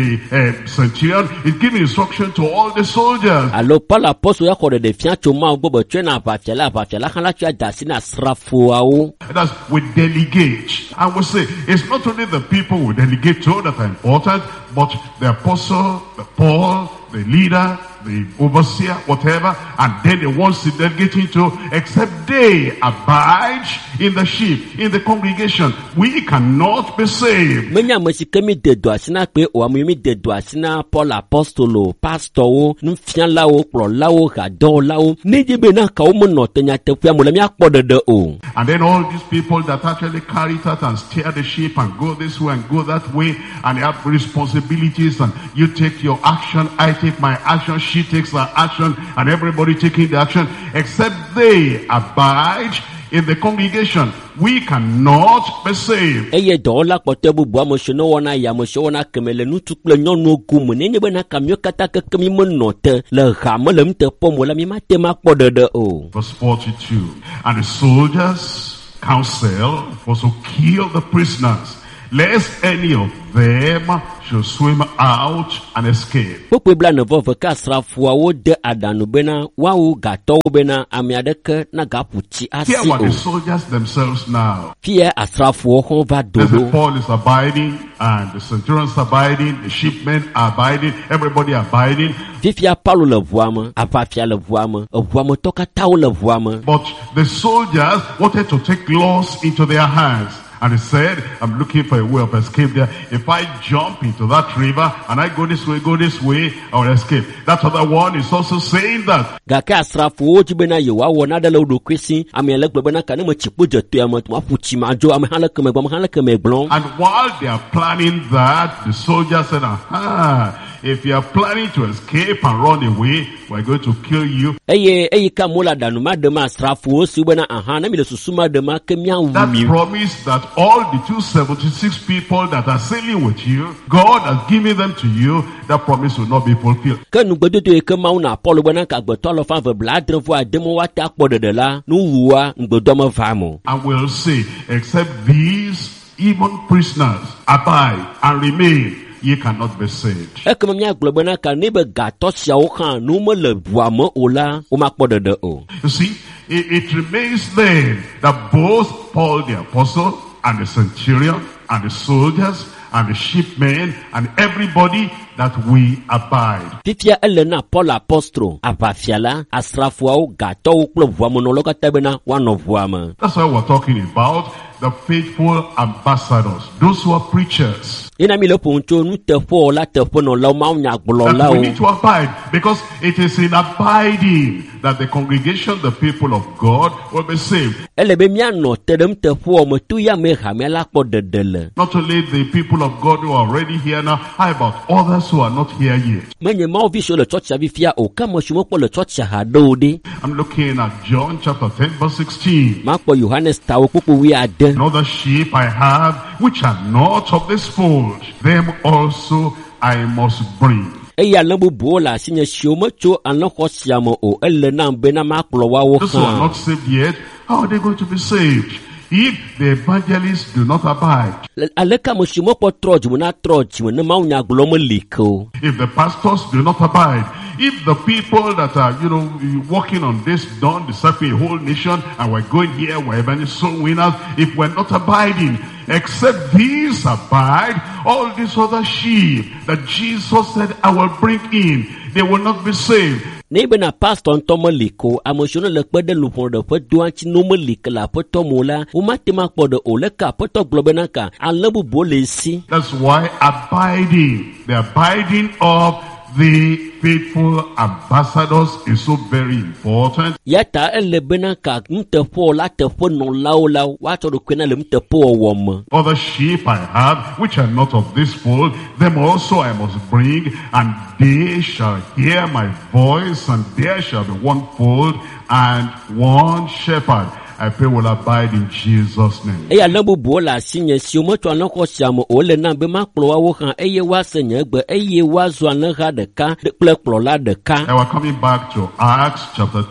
B: centurion is giving instruction to all the soldiers.
C: Alo Paul apostle ya xɔ de fia tso ma gbɔ be tso na va fia la hã la tso da si na srafoawo.
B: That's we delegate. I will say it's not only the people we delegate to that are important, but the apostle, the Paul, the leader, the overseer, whatever, and then the ones delegating to, except they abide in the sheep, in the congregation, we cannot be saved.
C: Menya mesikemi de do asina pe o amimi de do asina Paul apostolo pastor wo nfia lawo klo lawo ga do lawo neje be na ka o mo no tenya tefia mo le mi akpo dede o.
B: And then all these people that actually carry it out and steer the sheep and go this way and go that way, and they have responsibilities, and you take your action, I take my action, she takes her action, and everybody taking the action, except they abide in the congregation, we cannot be saved.
C: Eye do la kpote bubu amoshino wona ya moshona kemele nutu kple nyɔnu ogumu nenye be na kamio kata kekemi menote le hame le mte pomo la mi mate makpɔ dede o.
B: Verse 42. And the soldiers counsel was to kill the prisoners, lest any of them should swim out and escape.
C: Pokwe bla ne vove ka srafoa wo de adanu bena wawu gato bena ame adeke na gapuchi asi
B: Here were the
C: o.
B: soldiers themselves now.
C: Fie asrafoa ho va
B: There's
C: dodo.
B: Paul is abiding, and the centurions abiding, the sheepmen are abiding, everybody abiding.
C: Fifia Paulo le vuame, apafia le vuame toka tau le vuame.
B: But the soldiers wanted to take laws into their hands. And he said, I'm looking for a way of escape there. If I jump into that river and I go this way, I will escape. That other one is also saying that.
C: Gaka asrafoa jibena yewa wona de le do kwesi ame le gbebe na kane mo chipo jeto ya mo afuchi majo ame hala keme blon.
B: And while they are planning that, the soldier said, if you are planning to escape and run away, we're going to kill you.
C: Eye ka mola danu ma de ma asrafoa si bena na mi le susuma de ma ke mia
B: That
C: wumi.
B: promise that all the 276 people that are sailing with you, God has given them to you, that promise will not be fulfilled.
C: Ke nu gbedodo e ke ma una Paulo bena ka gbeto lo fa ve bladre vo ademo wa ta kpo dede la nu wuwa ngbedo mo va mo.
B: And we'll say, except these even prisoners abide and remain, ye cannot be saved.
C: Eke me mia glo bena ka ne be gato sia wo kan nu mo le buame o la o ma kpo dede o.
B: You see, it remains then that both Paul the apostle and the centurion and the soldiers and the sheepmen and everybody that we abide.
C: Fifia elena Paul apostro apafiala asrafoa gato o klo vuame no lo ka tebena one of vuame.
B: That's why we're talking about the faithful ambassadors, those who are preachers.
C: Ina mi le poncho nu tefo la tefo no la ma nya gbolo la
B: That we
C: o.
B: need to abide, because it is in abiding that the congregation, the people of God, will be saved.
C: Ele be mia no tedem tefo mo tu ya me ha me la kpo dedele.
B: Not only the people of God who are already here now, how about others who are not here yet?
C: Menye ma ovi so le church ya vifia o ka mo shimo kpo le church ha do de.
B: I'm looking at John chapter 10 verse 16.
C: Ma kpo Johannes ta o popo wi ade.
B: Another sheep I have, which are not of this fold, them also I must bring.
C: Eya lambu bola sinye shiomo cho anlo khosiamo o ele na be na ma klo wa wo
B: Those who are
C: kan.
B: not saved yet, how are they going to be saved? If the evangelists do not abide,
C: Aleka mo shimo kpo troj mo na troj mo na ma nya gbolo mo liko.
B: if the pastors do not abide, if the people that are, working on this dawn, discipling a whole nation, and we're going here, we're even soul winners, if we're not abiding, except these abide, all these other sheep that Jesus said, I will bring in, they will not be saved.
C: Ne be na pastor ntomo liko amosiono le kpede lupon de fe duanchi no mo lik la poto mola o ma te ma kpo de o le ka poto globe na ka alebu bo le si.
B: That's why abiding, the abiding of the faithful ambassadors is so very important.
C: Yata ele bena ka mtepo la tepo no laula wato do kwena le mtepo wom.
B: Other sheep I have, which are not of this fold, them also I must bring, and they shall hear my voice, and there shall be one fold and one shepherd. I pray will abide in Jesus' name.
C: Eya lambu bola sinye si omo to an ko siamo ole na be ma kplo wa wo kan eye wa senye egbe eye wa zo an ha de ka de kplo la de ka.
B: And we're coming back to Acts chapter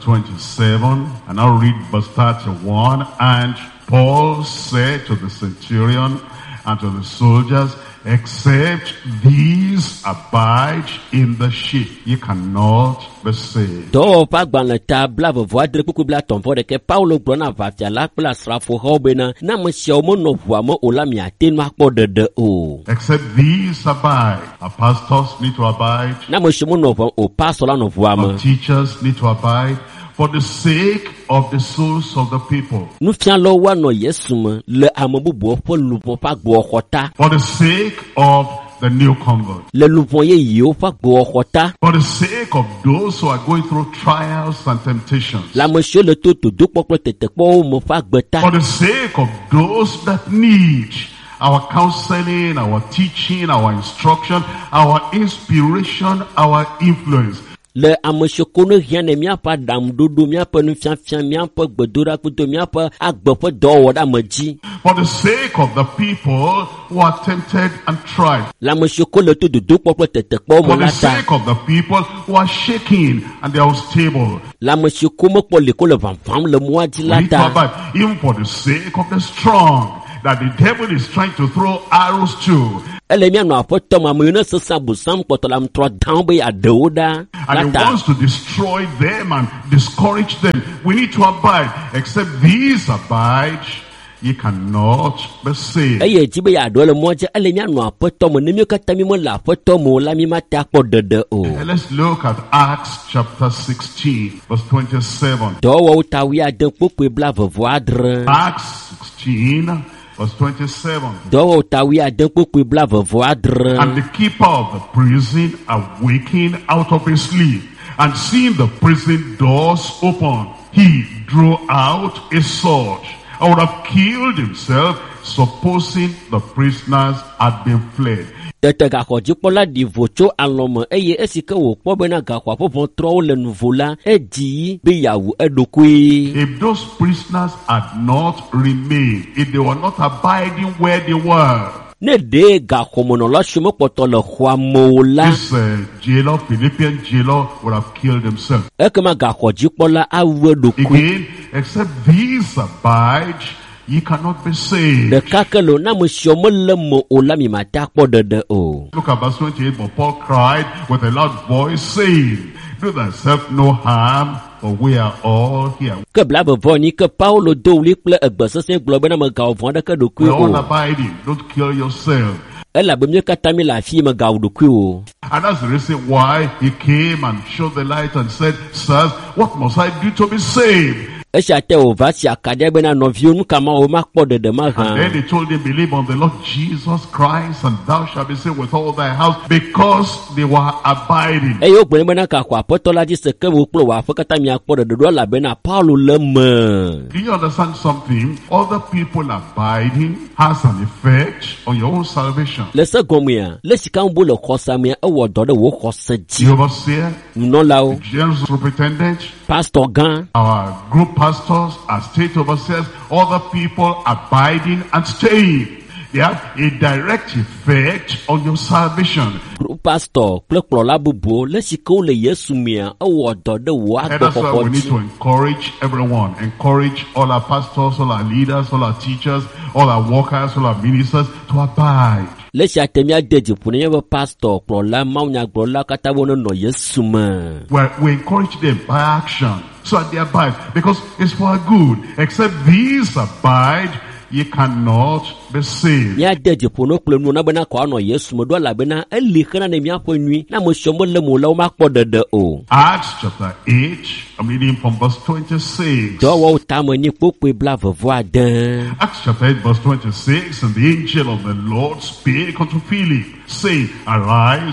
B: 27, and I'll read verse 31. And Paul said to the centurion and to the soldiers, except these abide in the ship, ye cannot be saved.
C: Do pa gban ta bla voa de kuku bla ton for de ke Paulo gbona va tia la pla srafo ho bena na mo se o mo no voa mo ola mi ate no akpo de o.
B: Except these abide. Our pastors need to abide.
C: Na mo se mo no vo o pastor la no voa mo.
B: Our teachers need to abide. For the sake of the souls of the people.
C: Nu fian lo wa no Yesu mo le amobubu fo lupo pa gbo khota.
B: For the sake of the new convert.
C: Le lupo ye yo pa gbo khota.
B: For the sake of those who are going through trials and temptations.
C: La monsieur le tout do poplo tete po mo fa gbeta.
B: For the sake of those that need our counseling, our teaching, our instruction, our inspiration, our influence.
C: Le amoshoko rien ne mia pa dam dodo mia pa nu fian mia pa gbedora kuto mia pa agbopo do woda maji.
B: For the sake of the people who are tempted and tried.
C: La moshoko le tout do poplo tete po mo
B: For the
C: lata.
B: sake of the people who are shaking and they are unstable.
C: La moshoko mo po le ko le vam le mo di
B: We need to
C: lata.
B: abide. Even for the sake of the strong, that the devil is trying to throw arrows to.
C: Ele mia no apoto ma mo no sesa busam potolam tro down be adoda.
B: And he wants to destroy them and discourage them. We need to abide. Except these abide, ye cannot be saved.
C: Eye ti be adole mo je ele mia no apoto mo ne mi kata mi mo la apoto mo la mi mata po dede o.
B: And let's look at Acts chapter 16, verse 27.
C: Do wo ta wi adan popo bla vovo adre.
B: Acts 16, verse 27.
C: Do wo ta wi adan popo bla vovo adre.
B: And the keeper of the prison awaking out of his sleep, and seeing the prison doors open, he drew out a sword and would have killed himself, supposing the prisoners had been fled.
C: Tete ga khoji pola di vocho aloma eye esike wo po bena ga kwa popon tro le nouveau la e di be yawu edokui.
B: If those prisoners had not remained, if they were not abiding where they were,
C: Ne de ga khomono lo shimo poto le khwa mola.
B: this jailer, Philippian jailer, would have killed himself.
C: E kema ga khoji pola awu edokui.
B: Again, except these abide, ye cannot be saved.
C: De kakelo na mo shomo le mo ola mi mata po de o.
B: Look at verse 28. But Paul cried with a loud voice, saying, do thyself no harm, for we are all here.
C: Ke bla bo ni ke Paulo do li ple egbese se glo bena ma ga ovon de ke dokui
B: We're all
C: o.
B: abiding. Don't kill yourself.
C: Ela be mi kata mi la fi ma ga dokui o.
B: And that's the reason why he came and showed the light and said, sirs, what must I do to be saved?
C: Esha te o va si akade bena no vi nu kama o ma po de ma
B: And then
C: han.
B: he told him, believe on the Lord Jesus Christ, and thou shalt be saved with all thy house, because they were abiding.
C: E yo gbe bena ka kwa poto la di se ke wo klo wa fa kata mi akpo de do la bena Paulo le me.
B: Do you understand something? Other people abiding has an effect on your own salvation.
C: Le se gomia, le sika mbo le khosa mi e wo do de wo khosa ji.
B: The overseer,
C: No la o.
B: general superintendent,
C: Pastor gan,
B: our group pastors, our state overseers, other people abiding and staying. They have a direct effect on your salvation.
C: group pastor, ple klo la bubu, le sika o le Yesu mi e wo do de wo
B: And
C: akpo
B: that's why we need
C: kokoti.
B: to encourage everyone. Encourage all our pastors, all our leaders, all our teachers, all our workers, all our ministers to abide.
C: Le si atemia deji pune ye pastor klo la maunya klo la kata wo no Yesu me.
B: We encourage them by action so that they abide, because it's for our good. Except these abide, ye cannot be saved.
C: Ya deji puno kle nu na bena kwa no Yesu me do la bena eli kana ne mi apo nwi na mo shomo le mo la o ma kpo de o.
B: Acts chapter 8, I'm reading from verse 26.
C: Do wo ta mo ni popo bla vovo adan.
B: Acts chapter 8 verse 26, and the angel of the Lord spake unto Philip, saying, arise,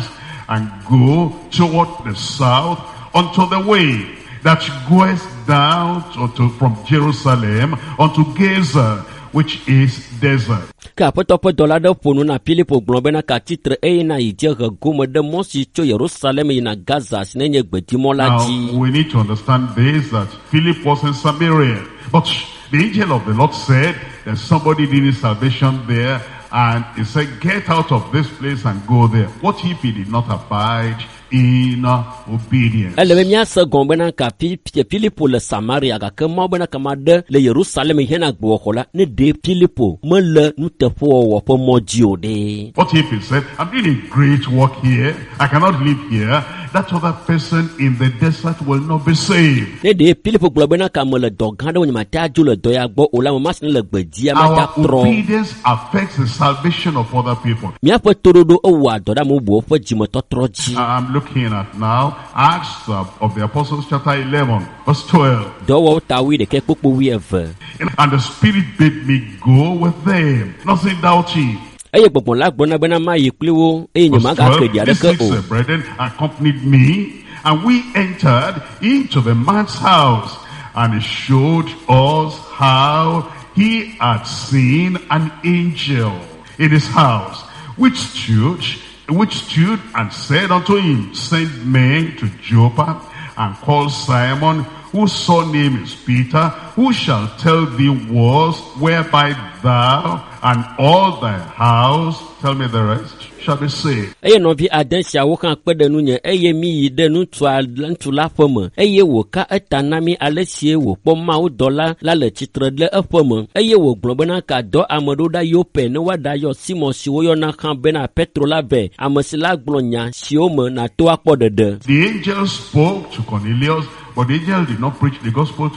B: and go toward the south unto the way that goeth down from Jerusalem unto Gaza, which is desert.
C: Ka petopo dola de ponu na Filipo globena ka titre e na ije gome de mosi cho Jerusalem ina Gaza sinenye gbedimo la ji.
B: Now we need to understand this, that Philip was in Samaria, but the angel of the Lord said there's somebody needing salvation there, and he said, get out of this place and go there. What if he did not abide in obedience?
C: Ele mia se gombena ka Filipo le Samaria ka ke mo bena kama de le Jerusalem hena gbo hola ne de Filipo me le ntefo wo po moji ode.
B: What if he said, I'm doing a great work here, I cannot live here, that other person in the desert will not be saved?
C: Ne de Filipo globena ka mo le dogande woni mata ju le doya gbo ola mo masne le gbedia mata tro.
B: Our obedience affects the salvation of other people.
C: Mia po torodo o wa doda mo bo fo jimo totroji.
B: I'm looking at now Acts of the Apostles chapter 11 verse 12.
C: Do tawi de ke popo wi eve.
B: And the Spirit bade me go with them, nothing doubting.
C: Eye gbogbo la gbona bena ma yekliwo e nyama ga kedia de ke o.
B: Brethren accompanied me, and we entered into the man's house, and he showed us how he had seen an angel in his house, which stood and said unto him, send men to Joppa, and call Simon, whose surname is Peter, who shall tell thee words whereby thou and all thy house, tell me the rest, shall be saved.
C: Eye no bi adansia wo kan pede nu nye eye mi yi de nu tu la fome eye wo ka etanami alesie wo poma wo dola la le titre le efome eye wo globena ka do amodo da yo pe ne wada yo Simon si wo yo na kan bena Petro la be amesila gblonya si o me na to akpodede.
B: The angel spoke to Cornelius, but the angel did not preach the gospel to